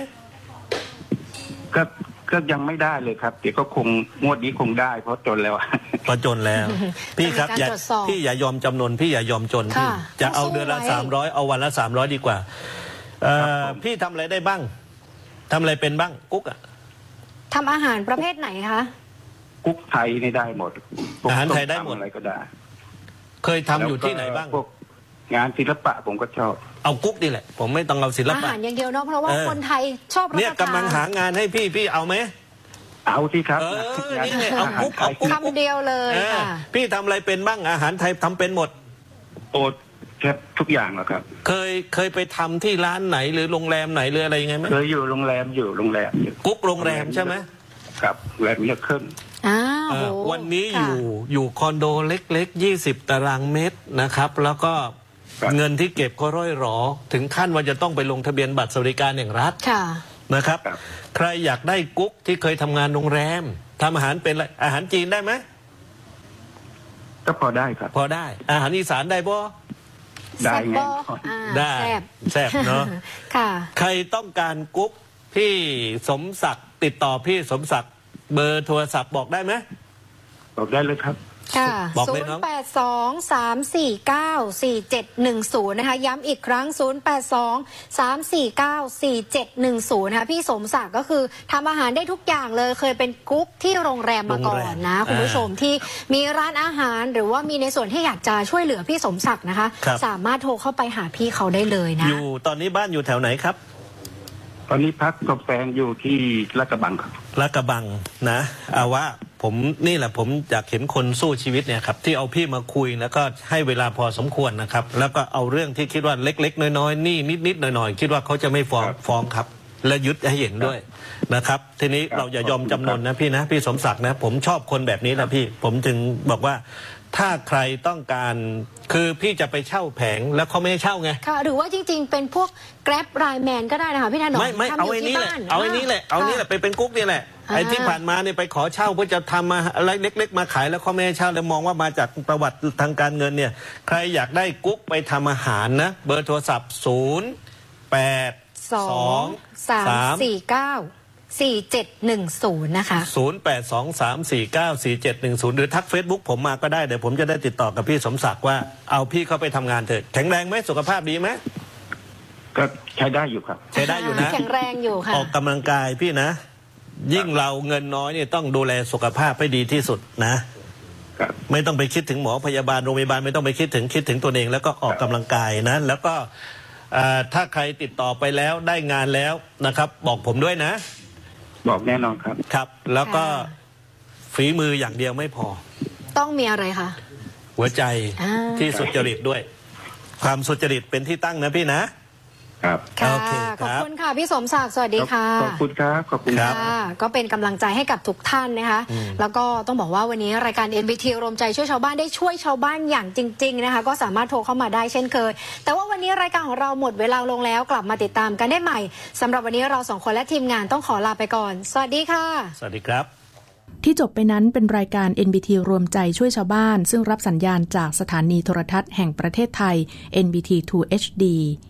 ก็ยังไม่ได้เลยครับเดี๋ยวก็คงงวดนี้คงได้เพราะจนแล้วพอจนแล้วพี่ครับพี่อย่ายอมจำนนพี่อย่ายอมจนพี่จะเอาเดือนละ300เอาวันละ300ดีกว่าพี่ทำอะไรได้บ้างทำอะไรเป็นบ้างกุ๊กทำอาหารประเภทไหนคะกุ๊กไทยนี่ได้หมดอาหารไทยได้หมดอะไรก็ได้เคยทำอยู่ที่ไหนบ้างพวกงานศิลปะผมก็ชอบเอากุ๊กนี่แหละผมไม่ต้องเอาศิลปะอาหารอย่างเดียวเนาะเพราะว่าคนไทยชอบรับประทานเนี่ยกำลังหางานให้พี่เอาไหมเอาที่ครับนี่ไงเอากุ๊กคำเดียวเลยค่ะพี่ทำอะไรเป็นบ้างอาหารไทยทำเป็นหมดโอ้แค่ทุกอย่างแล้วครับเคยไปทำที่ร้านไหนหรือโรงแรมไหนหรืออะไรยังไงไหมเคยอยู่โรงแรมกุ๊กโรงแรมใช่ไหมครับแรมเยอะขึ้นวันนี้อยู่คอนโดเล็กๆ20ตารางเมตรนะครับแล้วก็เงินที่เก็บก็ร่อยหรอถึงขั้นว่าจะต้องไปลงทะเบียนบัตรสวัสดิการแห่งรัฐนะครับใครอยากได้กุ๊กที่เคยทำงานโรงแรมทำอาหารเป็นอาหารจีนได้ไหมก็พอได้ครับพอได้อาหารอีสานได้ป่ะได้ไงได้แซ่บเนาะใครต้องการกุ๊กพี่สมศักดิ์ติดต่อพี่สมศักดิ์เบอร์โทรศัพท์บอกได้ไหมบอกได้เลยครับค่ะ082-349-4710นะคะย้ำอีกครั้ง082-349-4710นะคะพี่สมศักดิ์ก็คือทำอาหารได้ทุกอย่างเลยเคยเป็นกุ๊กที่โรงแรมมาก่อนนะคุณผู้ชมที่มีร้านอาหารหรือว่ามีในส่วนที่อยากจะช่วยเหลือพี่สมศักดิ์นะคะสามารถโทรเข้าไปหาพี่เขาได้เลยนะอยู่ตอนนี้บ้านอยู่แถวไหนครับตอนนี้พักกับแฟนอยู่ที่ลาดกระบังครับลาดกระบังนะเอาว่าผมนี่แหละผมอยากเห็นคนสู้ชีวิตเนี่ยครับที่เอาพี่มาคุยแล้วก็ให้เวลาพอสมควรนะครับแล้วก็เอาเรื่องที่คิดว่าเล็กๆน้อยๆนี่นิดๆหน่อยๆคิดว่าเขาจะไม่ฟ้องครับและยึดให้เห็นด้วยนะครับทีนี้เราอย่ายอมจำนนนะพี่นะพี่สมศักดิ์นะผมชอบคนแบบนี้นะพี่ผมจึงบอกว่าถ้าใครต้องการคือพี่จะไปเช่าแผงแล้วเขาไม่ให้เช่าไงค่ะหรือว่าจริงๆเป็นพวกแกร็บไลน์แมนก็ได้นะคะพี่ถนอมไม่เอาไอ้นี้แหละเอาไอ้นี้แหละไปเป็นกุ๊กนี่แหละไอ้ที่ผ่านมาเนี่ยไปขอเช่าเพื่อจะทำมาอะไรเล็กๆมาขายแล้วเขาไม่ให้เช่าแล้วมองว่ามาจากประวัติทางการเงินเนี่ยใครอยากได้กุ๊กไปทำอาหารนะเบอร์โทรศัพท์082-349-4710นะคะ082-349-4710หรือทัก Facebook ผมมาก็ได้เดี๋ยวผมจะได้ติดต่อกับพี่สมศักดิ์ว่าเอาพี่เข้าไปทำงานเถอะแข็งแรงไหมสุขภาพดีไหมก็ใช้ได้อยู่ครับใช้ได้อยู่นะแข็งแรงอยู่ค่ะออกกำลังกายพี่นะยิ่งเราเงินน้อยเนี่ยต้องดูแลสุขภาพให้ดีที่สุดนะไม่ต้องไปคิดถึงหมอพยาบาลโรงพยาบาลไม่ต้องไปคิดถึงตัวเองแล้วก็ออกกำลังกายนะแล้วก็ถ้าใครติดต่อไปแล้วได้งานแล้วนะครับบอกผมด้วยนะบอกแน่นอนครับครับแล้วก็ฝีมืออย่างเดียวไม่พอต้องมีอะไรคะหัวใจที่สุจริตด้วยความสุจริตเป็นที่ตั้งนะพี่นะครับค่ะขอบคุณค่ะพี่สมศักดิ์สวัสดีค่ะขอบคุณครับขอบคุณครับก็เป็นกำลังใจให้กับทุกท่านนะคะแล้วก็ต้องบอกว่าวันนี้รายการ NBT รวมใจช่วยชาวบ้านได้ช่วยชาวบ้านอย่างจริงๆนะคะก็สามารถโทรเข้ามาได้เช่นเคยแต่ว่าวันนี้รายการของเราหมดเวลาลงแล้วกลับมาติดตามกันได้ใหม่สำหรับวันนี้เรา2คนและทีมงานต้องขอลาไปก่อนสวัสดีค่ะสวัสดีครับที่จบไปนั้นเป็นรายการ NBT รวมใจช่วยชาวบ้านซึ่งรับสัญญาณจากสถานีโทรทัศน์แห่งประเทศไทย NBT 2 HD